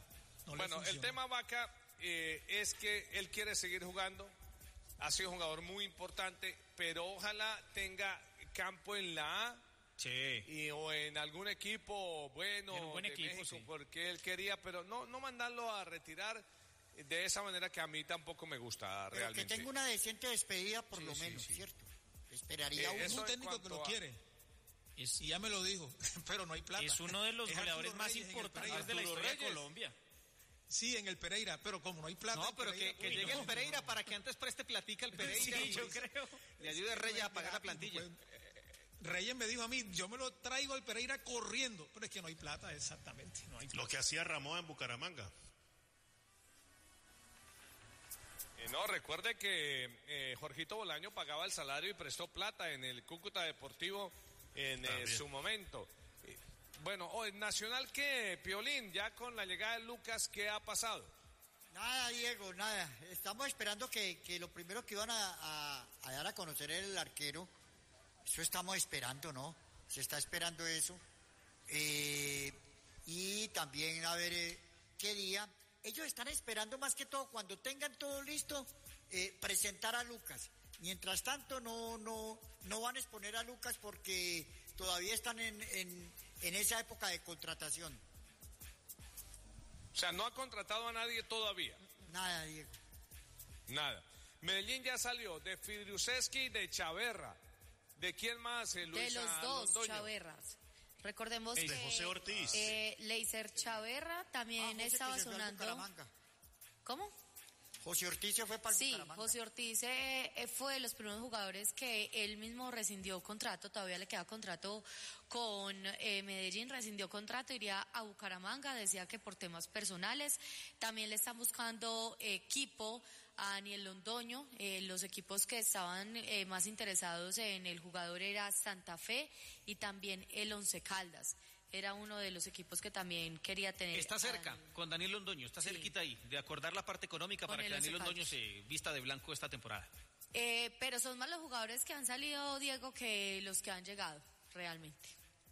No bueno, le el tema Vaca eh, es que él quiere seguir jugando, ha sido un jugador muy importante, pero ojalá tenga campo en la A. Sí. Y, o en algún equipo bueno en un buen de equipo, México, sí. porque él quería, pero no, no mandarlo a retirar de esa manera que a mí tampoco me gusta Pero realmente. que tenga una decente despedida por Sí, lo sí, menos, sí. ¿cierto? Esperaría Eh, uno. Es un en técnico que lo cuanto a- quiere. Es, Y ya me lo dijo, pero no hay plata. es uno de los Es goleadores Arturo más Reyes en el importantes Pereira. de la Arturo historia de Reyes. Colombia. Sí, en el Pereira, pero como no hay plata. No, en pero Pereira, que, que uy, llegue no, el Pereira para que antes preste platica el Pereira. Sí, y yo creo. Le ayude a Reyes a pagar la plantilla. Reyes me dijo a mí, yo me lo traigo al Pereira corriendo, pero es que no hay plata, exactamente, no hay plata. Lo que hacía Ramón en Bucaramanga. Eh, no, recuerde que eh, Jorgito Bolaño pagaba el salario y prestó plata en el Cúcuta Deportivo en eh, su momento. Eh, bueno, oh, en Nacional, ¿qué, Piolín? Ya con la llegada de Lucas, ¿qué ha pasado? Nada, Diego, nada. Estamos esperando que, que lo primero que iban a, a, a dar a conocer el arquero, eso estamos esperando, ¿no? Se está esperando eso. Eh, y también a ver eh, qué día. Ellos están esperando más que todo, cuando tengan todo listo, eh, presentar a Lucas. Mientras tanto, no, no, no van a exponer a Lucas porque todavía están en, en, en esa época de contratación. O sea, no ha contratado a nadie todavía. Nada, Diego. Nada. Medellín ya salió de Fidruseski y de Chaverra. ¿De quién más, eh, Luisa De los dos Londoño? Chaverras. Recordemos De que José Ortiz. eh, Leiser Chaverra también Ah, José, estaba que se fue al sonando. Bucaramanga. ¿Cómo? José Ortiz se fue para el Sí, Bucaramanga. José Ortiz eh, eh, fue de los primeros jugadores que él mismo rescindió contrato, todavía le queda contrato con eh, Medellín, rescindió contrato, iría a Bucaramanga, decía que por temas personales. También le están buscando equipo a Daniel Londoño, eh, los equipos que estaban eh, más interesados en el jugador era Santa Fe y también el Once Caldas. Era uno de los equipos que también quería tener. Está a cerca, Daniel. con Daniel Londoño, está Sí. cerquita ahí, de acordar la parte económica Con para el que Daniel Once Londoño Caldas. se vista de blanco esta temporada. Eh, pero son más los jugadores que han salido, Diego, que los que han llegado, realmente.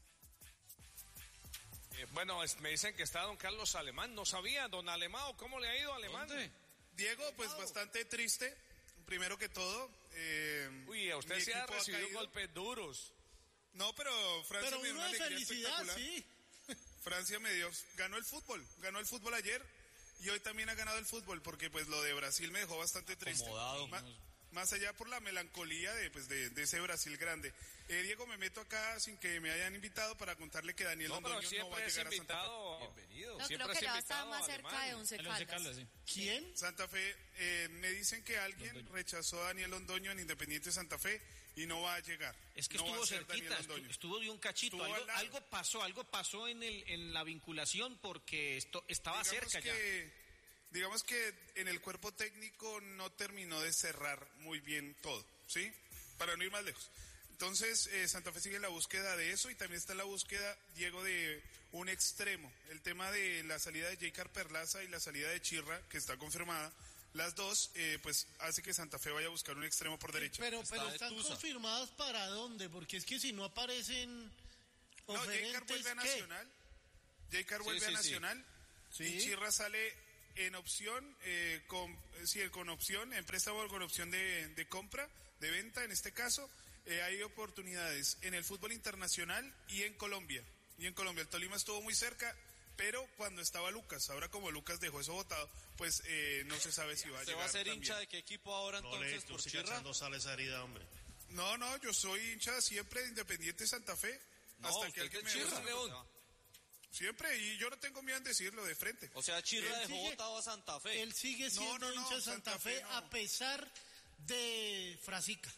Eh, bueno, es- me dicen que está don Carlos Alemán. No sabía, don Alemán, ¿cómo le ha ido, Alemán? Diego, pues bastante triste, primero que todo. Eh, Uy, a usted mi se ha equipo recibido caído. golpes duros. No, pero Francia Pero me dio uno una de alegría felicidad, espectacular. sí. Francia me dio, ganó el fútbol, ganó el fútbol ayer y hoy también ha ganado el fútbol porque pues lo de Brasil me dejó bastante triste. Acomodado. Ma- Más allá por la melancolía de, pues, de, de ese Brasil grande. Eh, Diego, me meto acá sin que me hayan invitado para contarle que Daniel No, pero Londoño no va a siempre es llegar a Santa Fe. invitado. Bienvenido. No, Siempre creo es que ya está invitado más a cerca Alemania. de Once El Once Caldas. Caldas, sí. ¿Quién? Santa Fe, eh, me dicen que alguien rechazó a Daniel Londoño en Independiente Santa Fe y no va a llegar. Es que No va estuvo a ser cerquita, Daniel estu- Londoño. estuvo de un cachito, Estuvo algo, al lado. algo pasó, algo pasó en el en la vinculación porque esto estaba Digamos cerca ya. que, digamos que en el cuerpo técnico no terminó de cerrar muy bien todo, ¿sí? Para no ir más lejos. Entonces, eh, Santa Fe sigue en la búsqueda de eso y también está en la búsqueda, Diego, de un extremo. El tema de la salida de Jaycar Perlaza y la salida de Chirra, que está confirmada, las dos, eh, pues hace que Santa Fe vaya a buscar un extremo por derecha. Pero, Está pero de están tusa. confirmados para dónde, porque es que si no aparecen No, Jaycar oferentes, vuelve a ¿qué? Nacional. Jaycar Sí, vuelve sí, a sí. Nacional. Sí. Y Chirra sale en opción, eh, con, eh, sí, con opción, en préstamo con opción de, de compra, de venta en este caso. Eh, hay oportunidades en el fútbol internacional y en Colombia. Y en Colombia, el Tolima estuvo muy cerca, pero cuando estaba Lucas, ahora como Lucas dejó eso votado, pues eh, no se sabe si va a ¿Usted llegar va a ser también. hincha de qué equipo ahora No entonces le, tú por sigas Chirra? echando sal a esa herida, hombre. No, no, yo soy hincha siempre de Independiente Santa Fe. No, hasta usted que alguien es me de Chirra, demuestre lo León. contrario. Siempre, y yo no tengo miedo en decirlo de frente. O sea, Chirra Él dejó sigue- votado a Santa Fe. Él sigue No, siendo no, no, hincha de Santa, Santa Fe, Fe no. a pesar de Frasica.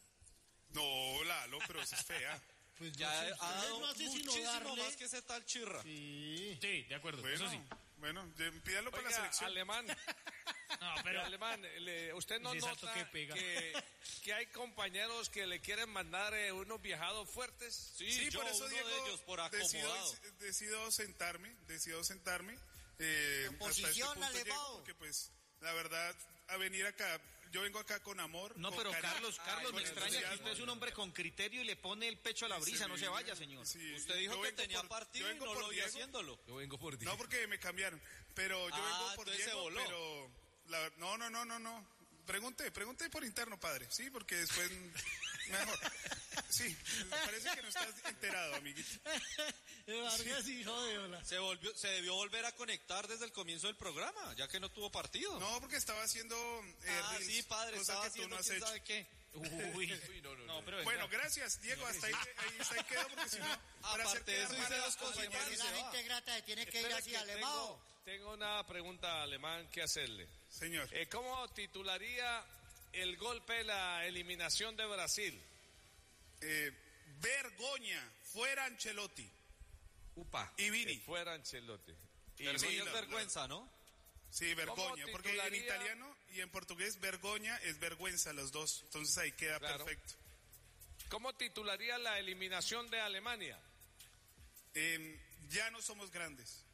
No, Lalo, pero eso es fea. Pues Ya no sé, ha usted dado no hace sino muchísimo darle- más que ese tal Chirra. Sí. Sí, de acuerdo, Bueno, eso sí. bueno, ya- pídalo para la Oiga, selección. Alemán. No, pero Alemán, le- usted no Ese salto nota que pega. que, que hay compañeros que le quieren mandar eh, unos viajados fuertes. Sí, Sí, yo por eso uno Diego, de ellos, por decido, acomodado. decido sentarme, decido sentarme. Eh, hasta este Oposición, punto Alevao. llego porque pues, la verdad, a venir acá, yo vengo acá con amor. No, con pero cariño, Carlos, Carlos, con me extraña que entusiasmo. usted es un hombre con criterio y le pone el pecho a la brisa, no se vaya, señor. Sí, Usted dijo yo que vengo tenía por- partido yo y vengo no por lo vi Diego. haciéndolo. Yo vengo por Diego. No, porque me cambiaron. Pero yo Ah, vengo por entonces se Diego, voló. pero... la- no, no, no, no, no. Pregunte, pregunte por interno, padre. Sí, porque después... Mejor. Sí, parece que no estás enterado, amiguito. Vargas, hijo de hola. Se volvió, se debió volver a conectar desde el comienzo del programa, ya que no tuvo partido. No, porque estaba haciendo... eh, Ah, reels, sí, padre, cosa estaba que tú haciendo no has quién hecho. sabe qué. Uy, no, no, no, pero Bueno, gracias, Diego. Hasta ahí, ahí, hasta ahí quedo, porque si no... para hacer Aparte de quedar eso, mal hice a dos los compañeros. compañeros. La gente grata se tiene que ir Espere así que al tengo, Alemão. tengo una pregunta, Alemán, que hacerle. Señor. Eh, ¿Cómo titularía el golpe de la eliminación de Brasil? Eh, vergoña, fuera Ancelotti. Upa. Y Vini. Que fuera Ancelotti. Y Pero sí, Sí, es la- vergüenza, ¿no? Sí, vergoña, ¿Cómo porque en titularía? italiano y en portugués vergoña es vergüenza los dos, entonces ahí queda Claro. perfecto. ¿Cómo titularía la eliminación de Alemania? Eh, ya no somos grandes.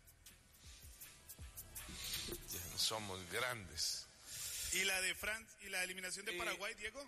Ya no somos grandes. Y la de Francia y la eliminación de Y- Paraguay, Diego,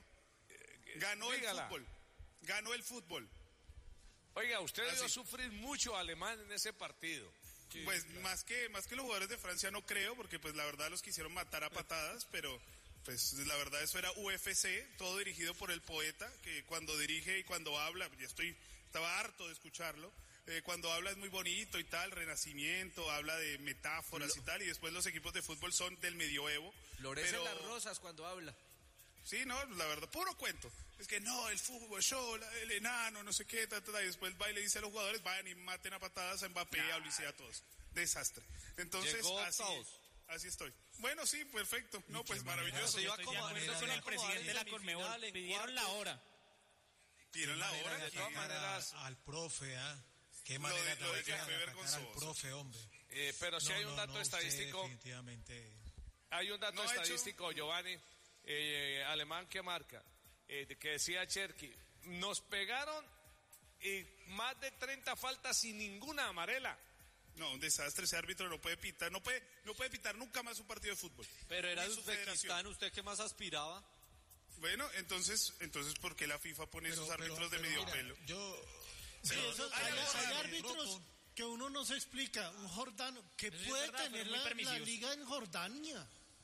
ganó dígala. el fútbol. Ganó el fútbol. Oiga, usted Así. debió sufrir mucho a Alemán en ese partido. Pues más que más que los jugadores de Francia no creo, porque pues la verdad los quisieron matar a patadas, pero pues la verdad eso era U F C, todo dirigido por el poeta, que cuando dirige y cuando habla, ya estoy, estaba harto de escucharlo, eh, cuando habla es muy bonito y tal, renacimiento, habla de metáforas y tal, y después los equipos de fútbol son del medioevo. Florece pero- las rosas cuando habla. Sí, no, la verdad, puro cuento. Es que no, el fútbol, yo, la- el enano, no sé qué, ta, ta, ta, y después va y le dice a los jugadores, vayan y maten a patadas a Mbappé, a Ulises, a todos. Desastre. Entonces, Llegó así, octavos. así estoy. Bueno, sí, perfecto. No, pues maravilloso. Se iba Estoy de como- acuerdo se con iba el como presidente de la semifinal, Conmebol. en Pidieron la cuartos. hora. Tienen la hora. De que- todas maneras- al profe, ¿ah? Qué Lo manera de- tan lo de que fea fue de atacar al vergonzoso. profe, hombre. Eh, pero si No, hay un no, dato no, usted estadístico, definitivamente. hay un dato No ha hecho- estadístico, Giovanni, eh, alemán que marca, eh, de que decía Cherky, nos pegaron eh, más de treinta faltas sin ninguna amarela. No, un desastre. Ese árbitro no puede pitar, no puede, no puede pitar nunca más un partido de fútbol. Pero era Ni de su Uzbekistán, federación. ¿usted qué más aspiraba? Bueno, entonces, entonces, ¿por qué la FIFA pone Pero- esos árbitros pero- de pero medio mira, pelo? Yo. Sí, pero- eso- hay hay, algo hay raro. árbitros que uno no se explica. Un Jordano, que Eso sí es puede verdad, tener fueron muy la, la permisivos. liga en Jordania.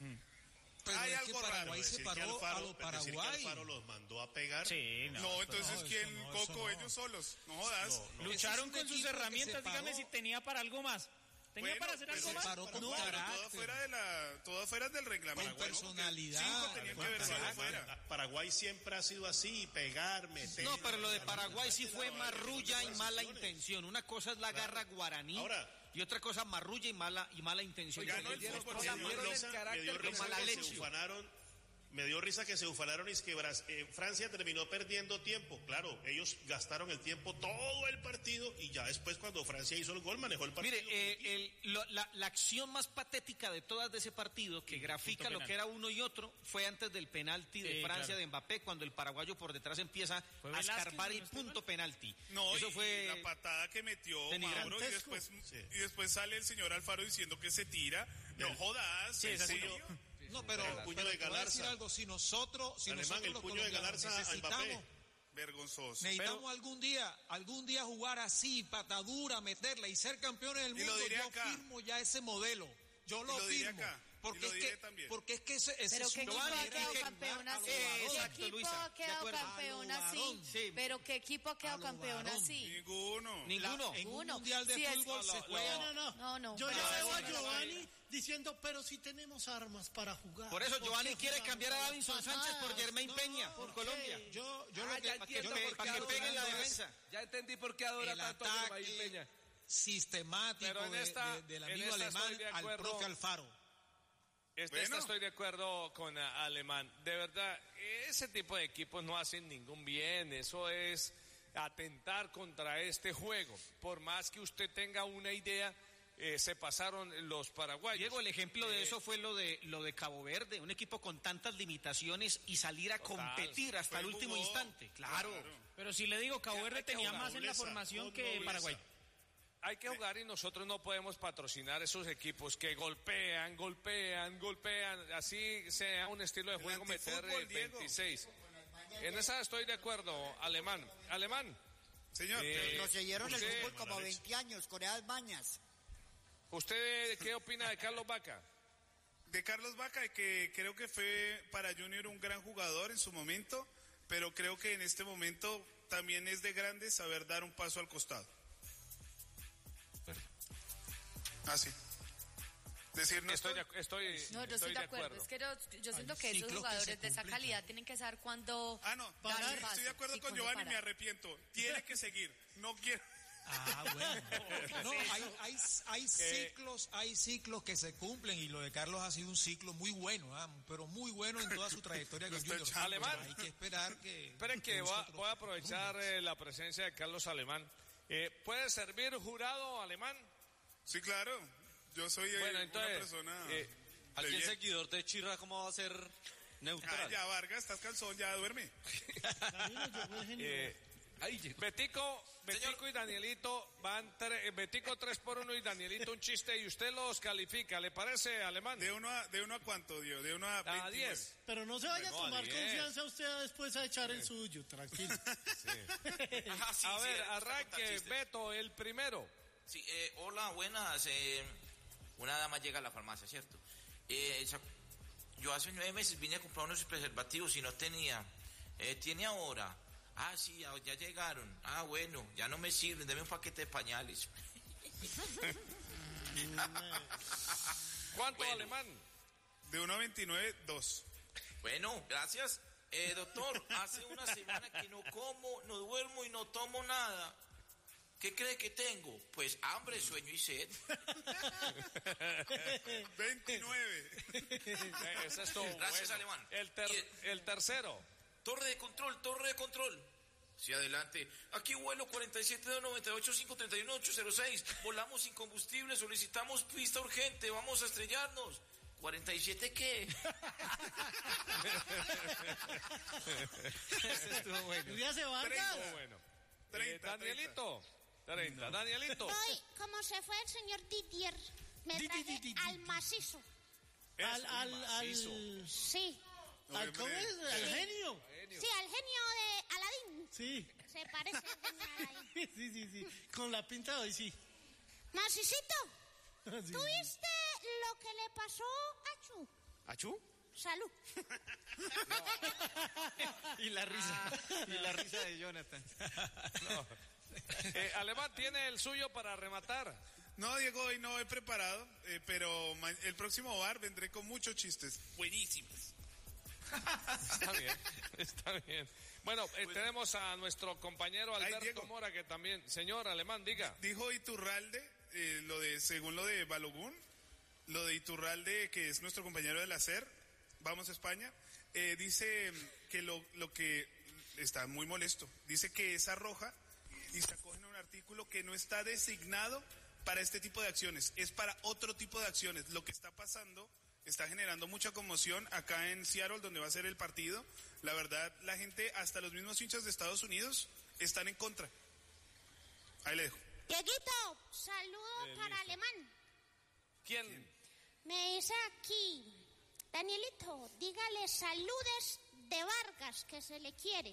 pero hay es algo que raro, Paraguay se Decir que paró a Alfaro- lo decir que Paraguay. Alfaro los mandó a pegar. Sí, no. No, entonces, no, eso ¿quién? no, eso Coco, no. ellos solos. No jodas. Lucharon Ese es un con sus equipo que herramientas, se dígame paró. si tenía para algo más. ¿Tenía Bueno, para hacer pero algo se más? paró con No, pero todo carácter. afuera de la, todo afuera del reglamento. Con Bueno, personalidad, Cinco tenían que con haber sido carácter. afuera. Paraguay siempre ha sido así, pegar, meter. No, pero lo de Paraguay sí fue marrulla y mala intención. Una cosa es la garra guaraní Ahora- y otra cosa marrulla y mala y mala intención. Ganó el Yo- fútbol, Me sí, dio ganó el risa- carácter me dio con risa mala que se leche. ufanaron, me dio risa que se ufanaron y es que Bras- eh, Francia terminó perdiendo tiempo. Claro, ellos gastaron el tiempo todo el partido y ya después cuando Francia hizo el gol manejó el partido. Mire, eh, el- lo- la, la acción más patética de todas de ese partido, que grafica punto lo penal. que era uno y otro, fue antes del penalti de Sí, Francia claro. de Mbappé, cuando el paraguayo por detrás empieza ¿Fue a Velázquez, escarbar si y no estoy punto penalti. No, Eso y fue la patada que metió denigrante. Mauro y después, y después sale el señor Alfaro diciendo que se tira. No jodas, Sí, ¿en esa sí serio? No, pero, El puño pero de te voy a decir Galarza. algo. Si nosotros, si Alemán, nosotros el los puño de colombianos Galarza a Mbappé. necesitamos, Vergonzoso. necesitamos algún día, algún día jugar así, patadura, meterla y ser campeones del Y lo mundo, diré yo acá. firmo ya ese modelo. Yo Y lo, lo diré firmo. acá. Porque Y lo es diré que, también. porque es que ese, ese Pero es qué un equipo ha manera quedado de campeón jugar a así. lo ¿Qué varón. Exacto, equipo Luisa, ha de quedado acuerdo. campeón A lo así? varón. Sí. Pero ¿qué equipo ha A quedado lo campeón varón. así? Ninguno. Ninguno. En un Uno. mundial de Sí, es- fútbol se No, no, juega. No, no, No, no. Yo no, ya no, veo a no, no, Giovanni diciendo, pero si tenemos armas para jugar. Por eso ¿Por Giovanni qué quiere jugamos cambiar a las Davinson Sánchez por patadas? Germain No, Peña, por ¿por Colombia. qué? Yo, yo Ah, lo ya que, para que, entiendo pe- por para qué que peguen la adora defensa. tanto- Ya entendí por qué adora el tanto a Germain Peña. ataque sistemático Pero en de- esta- de- del en amigo esta alemán estoy de al acuerdo. profe Alfaro. Este, Bueno. estoy de acuerdo con ah, Alemán. De verdad, ese tipo de equipos no hacen ningún bien. Eso es atentar contra este juego. Por más que usted tenga una idea, eh, se pasaron los paraguayos. Diego, el ejemplo de Eh, eso fue lo de lo de Cabo Verde, un equipo con tantas limitaciones y salir a Total. competir hasta Fue el último jugó. instante. Claro. Pero si le digo, Cabo Verde hay que tenía jugar. más en la Nobleza, formación con que nobleza. Paraguay. hay que jugar y nosotros no podemos patrocinar esos equipos que golpean, golpean, golpean, así sea un estilo de juego meter el veintiséis. En esa estoy de acuerdo, Alemán. Alemán. Señor, eh, nos siguieron el fútbol como veinte años, con esas mañas. ¿Usted qué opina de Carlos Vaca? De Carlos Vaca, que creo que fue para Junior un gran jugador en su momento, pero creo que en este momento también es de grande saber dar un paso al costado. Así. Decir, no estoy, estoy, estoy, no, yo estoy, estoy de acuerdo. acuerdo. Es que yo, yo siento que esos jugadores de esa calidad tienen que saber cuándo. Ah, no, parar, estoy, estoy de acuerdo sí, con Giovanni, parar. Me arrepiento. Tiene que seguir. No quiero. Ah, bueno. No, hay, hay, hay ciclos, hay ciclos que se cumplen y lo de Carlos ha sido un ciclo muy bueno, ¿eh? Pero muy bueno en toda su trayectoria con Junior. Alemán. Hay que esperar que. Esperen que voy a, voy a aprovechar eh, la presencia de Carlos Alemán. Eh, ¿Puede servir jurado, Alemán? Sí, claro. Yo soy eh, bueno, entonces, una persona. Eh, ¿Alguien seguidor de Chirra cómo va a ser neutral? Ah, ya, Vargas, estás cansón, ya duerme. eh, Ay, Betico, Betico y Danielito van tre, Betico tres por uno y Danielito un chiste y usted los califica, ¿le parece, Alemán? ¿De uno a, de uno a cuánto, Dios? ¿De uno a, a diez? Pero no se vaya bueno, a tomar a confianza usted después a echar sí. el suyo, tranquilo. Sí. Ajá, sí, a sí, ver, arranque, Beto, el primero. Sí, eh, hola, buenas. Eh, una dama llega a la farmacia, ¿cierto? Eh, yo hace nueve meses vine a comprar unos preservativos y no tenía. Eh, ¿Tiene ahora? Ah, sí, ya llegaron. Ah, bueno, ya no me sirven, deme un paquete de pañales. ¿Cuánto, bueno, Alemán? De uno a veintinueve, dos. Bueno, gracias. Eh, doctor, hace una semana que no como, no duermo y no tomo nada. ¿Qué cree que tengo? Pues hambre, sueño y sed. veintinueve. Ese es todo. Gracias, bueno. Alemán. El, ter el, el tercero. Torre de control, torre de control. Sí, adelante. Aquí vuelo cuarenta y siete dos noventa y ocho cinco treinta y uno ocho cero seis. Volamos sin combustible, solicitamos pista urgente, vamos a estrellarnos. ¿cuarenta y siete qué? Ese estuvo bueno. ¿Ya se va? Estuvo bueno. treinta, eh, Danielito. treinta. No. Danielito. Hoy, como se fue el señor Didier, me traje di, di, di, di, al macizo. Al, al, macizo. al... Sí. ¿Al cómo es? ¿Al sí. genio? Sí, al genio de Aladín. Sí. Se parece al genio de Aladín. Sí, sí, sí. Con la pinta de hoy, sí. Macicito, sí. ¿tú viste lo que le pasó a Chu? ¿A Chu? Salud. No. Y la risa. Y la risa de Jonathan. No. Eh, Alemán, ¿tiene el suyo para rematar? No, Diego, hoy no he preparado, eh, pero el próximo bar vendré con muchos chistes buenísimos. Está bien, está bien. Bueno, eh, bueno, tenemos a nuestro compañero Alberto Ay, Mora, que también, señor Alemán, diga. Dijo Iturralde, eh, lo de, según lo de Balogun, lo de Iturralde, que es nuestro compañero del A C E R, vamos a España, eh, dice que lo, lo que está muy molesto, dice que esa roja y sacó en un artículo que no está designado para este tipo de acciones, es para otro tipo de acciones. Lo que está pasando está generando mucha conmoción acá en Seattle, donde va a ser el partido. La verdad, la gente, hasta los mismos hinchas de Estados Unidos, están en contra. Ahí le dejo. Dieguito, saludo eh, para Alemán. ¿Quién? ¿Quién? Me dice aquí, Danielito, dígale saludes de Vargas, que se le quiere.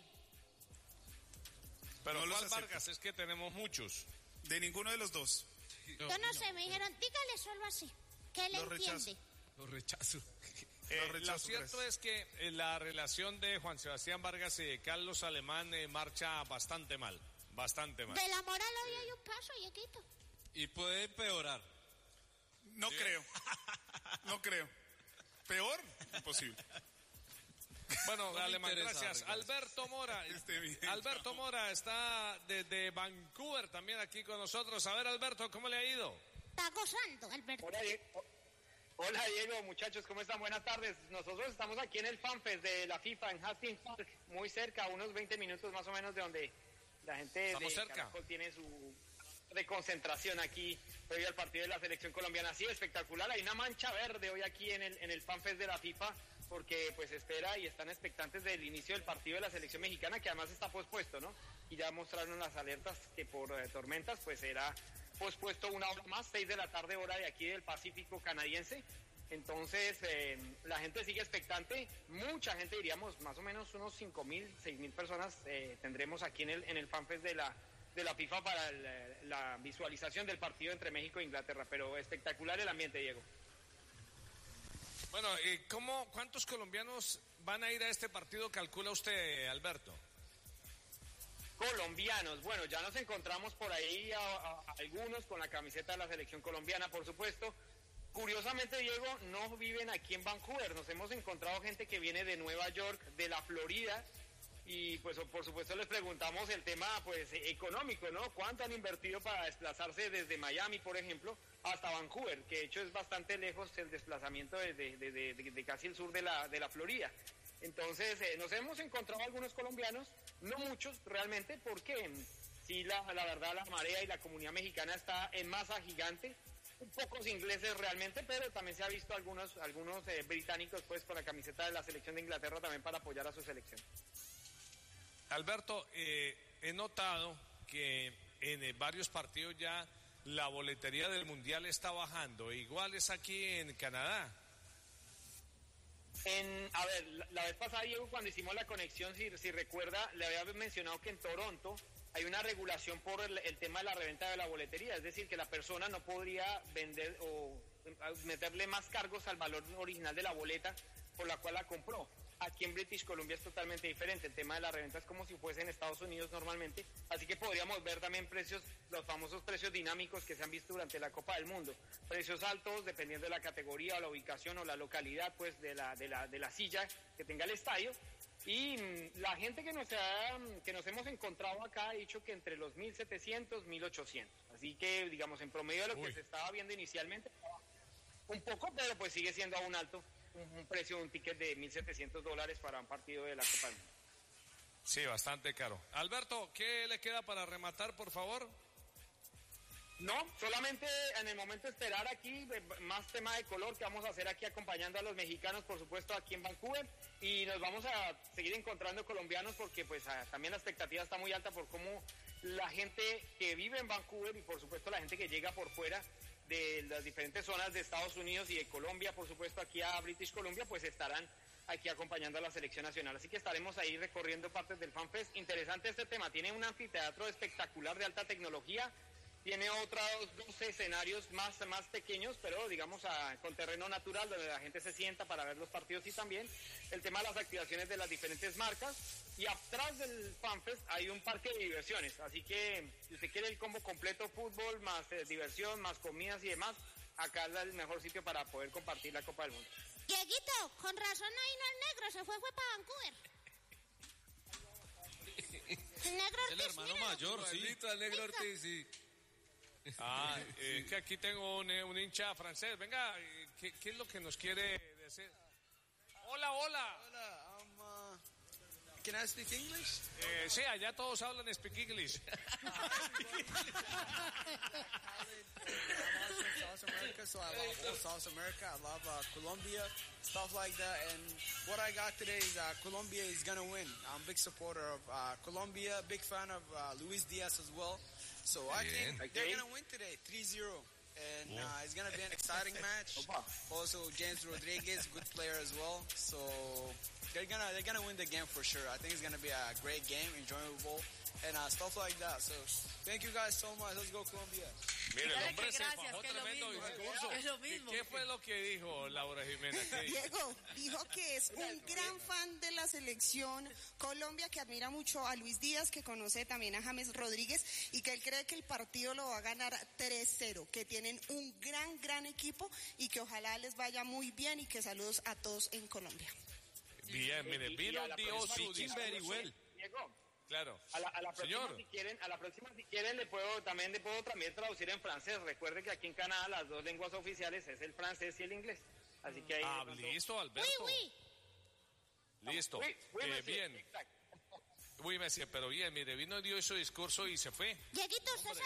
Pero no ¿cuál Vargas? Es que tenemos muchos. De ninguno de los dos. Yo no, no sé, me dijeron, dígale solo así, que le lo entiende. Rechazo. Lo rechazo. Eh, lo, rechazo lo cierto gracias. Es que eh, la relación de Juan Sebastián Vargas y de Carlos Alemán eh, marcha bastante mal, bastante mal. De la moral hoy hay un paso, Dieguito. Y puede empeorar. No ¿Sí? creo, no creo. ¿Peor? Imposible. Bueno, no Alemán, gracias. Vargas. Alberto Mora. Este Alberto Mora está desde Vancouver también aquí con nosotros. A ver, Alberto, ¿cómo le ha ido? Está gozando, Alberto. Hola, Diego. Hola, Diego, muchachos, ¿cómo están? Buenas tardes. Nosotros estamos aquí en el FanFest de la FIFA en Hastings Park, muy cerca, unos veinte minutos más o menos de donde la gente estamos de cerca. Caracol tiene su de concentración aquí previo al partido de la selección colombiana. Así espectacular, hay una mancha verde hoy aquí en el, en el FanFest de la FIFA, porque pues espera y están expectantes del inicio del partido de la selección mexicana, que además está pospuesto, ¿no? Y ya mostraron las alertas que por eh, tormentas pues era pospuesto una hora más, seis de la tarde hora de aquí del Pacífico canadiense. Entonces, eh, la gente sigue expectante, mucha gente, diríamos, más o menos unos cinco mil, seis mil personas eh, tendremos aquí en el, en el FanFest de la, de la FIFA para el, la visualización del partido entre México e Inglaterra, pero espectacular el ambiente, Diego. Bueno, eh, ¿cómo, ¿cuántos colombianos van a ir a este partido, calcula usted, Alberto? Colombianos, bueno, ya nos encontramos por ahí a, a, a algunos con la camiseta de la selección colombiana, por supuesto. Curiosamente, Diego, no viven aquí en Vancouver, nos hemos encontrado gente que viene de Nueva York, de la Florida, y pues por supuesto les preguntamos el tema pues económico, ¿no? ¿Cuánto han invertido para desplazarse desde Miami, por ejemplo, hasta Vancouver? Que de hecho es bastante lejos el desplazamiento desde de, de, de, de casi el sur de la, de la Florida. Entonces, eh, nos hemos encontrado algunos colombianos, no muchos realmente, porque sí, la, la verdad, la marea y la comunidad mexicana está en masa gigante. Pocos ingleses realmente, pero también se ha visto algunos algunos eh, británicos pues con la camiseta de la selección de Inglaterra también para apoyar a su selección. Alberto, eh, he notado que en eh, varios partidos ya la boletería del Mundial está bajando, igual es aquí en Canadá. En, a ver, la, la vez pasada, Diego, cuando hicimos la conexión, si, si recuerda, le había mencionado que en Toronto hay una regulación por el, el tema de la reventa de la boletería, es decir, que la persona no podría vender o meterle más cargos al valor original de la boleta por la cual la compró. Aquí en British Columbia es totalmente diferente, el tema de la reventa es como si fuese en Estados Unidos normalmente, así que podríamos ver también precios, los famosos precios dinámicos que se han visto durante la Copa del Mundo, precios altos dependiendo de la categoría o la ubicación o la localidad pues de la, de la, de la silla que tenga el estadio. Y la gente que nos, ha, que nos hemos encontrado acá ha dicho que entre los mil setecientos, mil ochocientos. Así que, digamos, en promedio de lo Uy. que se estaba viendo inicialmente, un poco, pero pues sigue siendo aún alto un, un precio de un ticket de mil setecientos dólares para un partido de la Copa del Mundo. Sí, bastante caro. Alberto, ¿qué le queda para rematar, por favor? No, solamente en el momento esperar aquí, más tema de color que vamos a hacer aquí acompañando a los mexicanos, por supuesto, aquí en Vancouver, y nos vamos a seguir encontrando colombianos porque pues a, también la expectativa está muy alta por cómo la gente que vive en Vancouver y por supuesto la gente que llega por fuera de las diferentes zonas de Estados Unidos y de Colombia, por supuesto aquí a British Columbia, pues estarán aquí acompañando a la selección nacional. Así que estaremos ahí recorriendo partes del FanFest. Interesante este tema, tiene un anfiteatro espectacular de alta tecnología. Tiene otros dos escenarios más, más pequeños, pero digamos a, con terreno natural, donde la gente se sienta para ver los partidos y también el tema de las activaciones de las diferentes marcas. Y atrás del FanFest hay un parque de diversiones, así que si usted quiere el combo completo, fútbol, más eh, diversión, más comidas y demás, acá es el mejor sitio para poder compartir la Copa del Mundo. Dieguito, con razón ahí no el negro, se fue, fue para Vancouver. El negro Ortiz, el hermano mira. mayor, sí. Maldito, el negro Ortiz, sí. Ah, eh, es que aquí tengo un, un hincha francés. Venga, ¿qué, ¿qué es lo que nos quiere decir? Hola, hola. Hola, um, uh, can I speak English? Eh, sí, allá todos hablan speak English. South America, so I love all South America. I love uh, Colombia, stuff like that. And what I got today is uh, Colombia is gonna win. I'm a big supporter of uh, Colombia, big fan of uh, Luis Diaz as well. So I think okay. they're gonna win today, three zero. And uh, it's gonna be an exciting match. Also, James Rodriguez, good player as well. So they're gonna they're gonna win the game for sure. I think it's gonna be a great game, enjoyable, and uh, stuff like that. So thank you guys so much. Let's go Colombia. Mire, el hombre se fajó tremendo discurso. ¿Qué, ¿Qué fue lo que dijo Laura Jiménez? Diego dijo que es un gran fan de la selección Colombia, que admira mucho a Luis Díaz, que conoce también a James Rodríguez y que él cree que el partido lo va a ganar tres cero, que tienen un gran, gran equipo y que ojalá les vaya muy bien y que saludos a todos en Colombia. Bien, mire, vino Dios very well. Claro. A la, a la próxima, Señor. si quieren, a la próxima si quieren le puedo también le puedo también traducir en francés. Recuerde que aquí en Canadá las dos lenguas oficiales es el francés y el inglés. Así que ahí Ah, pronto... listo, Alberto. Oui, oui. Listo. Oui, oui, eh, monsieur, bien. exacto. Uy, me decía, pero bien, mire, vino dio su discurso y se fue. Dieguito, usted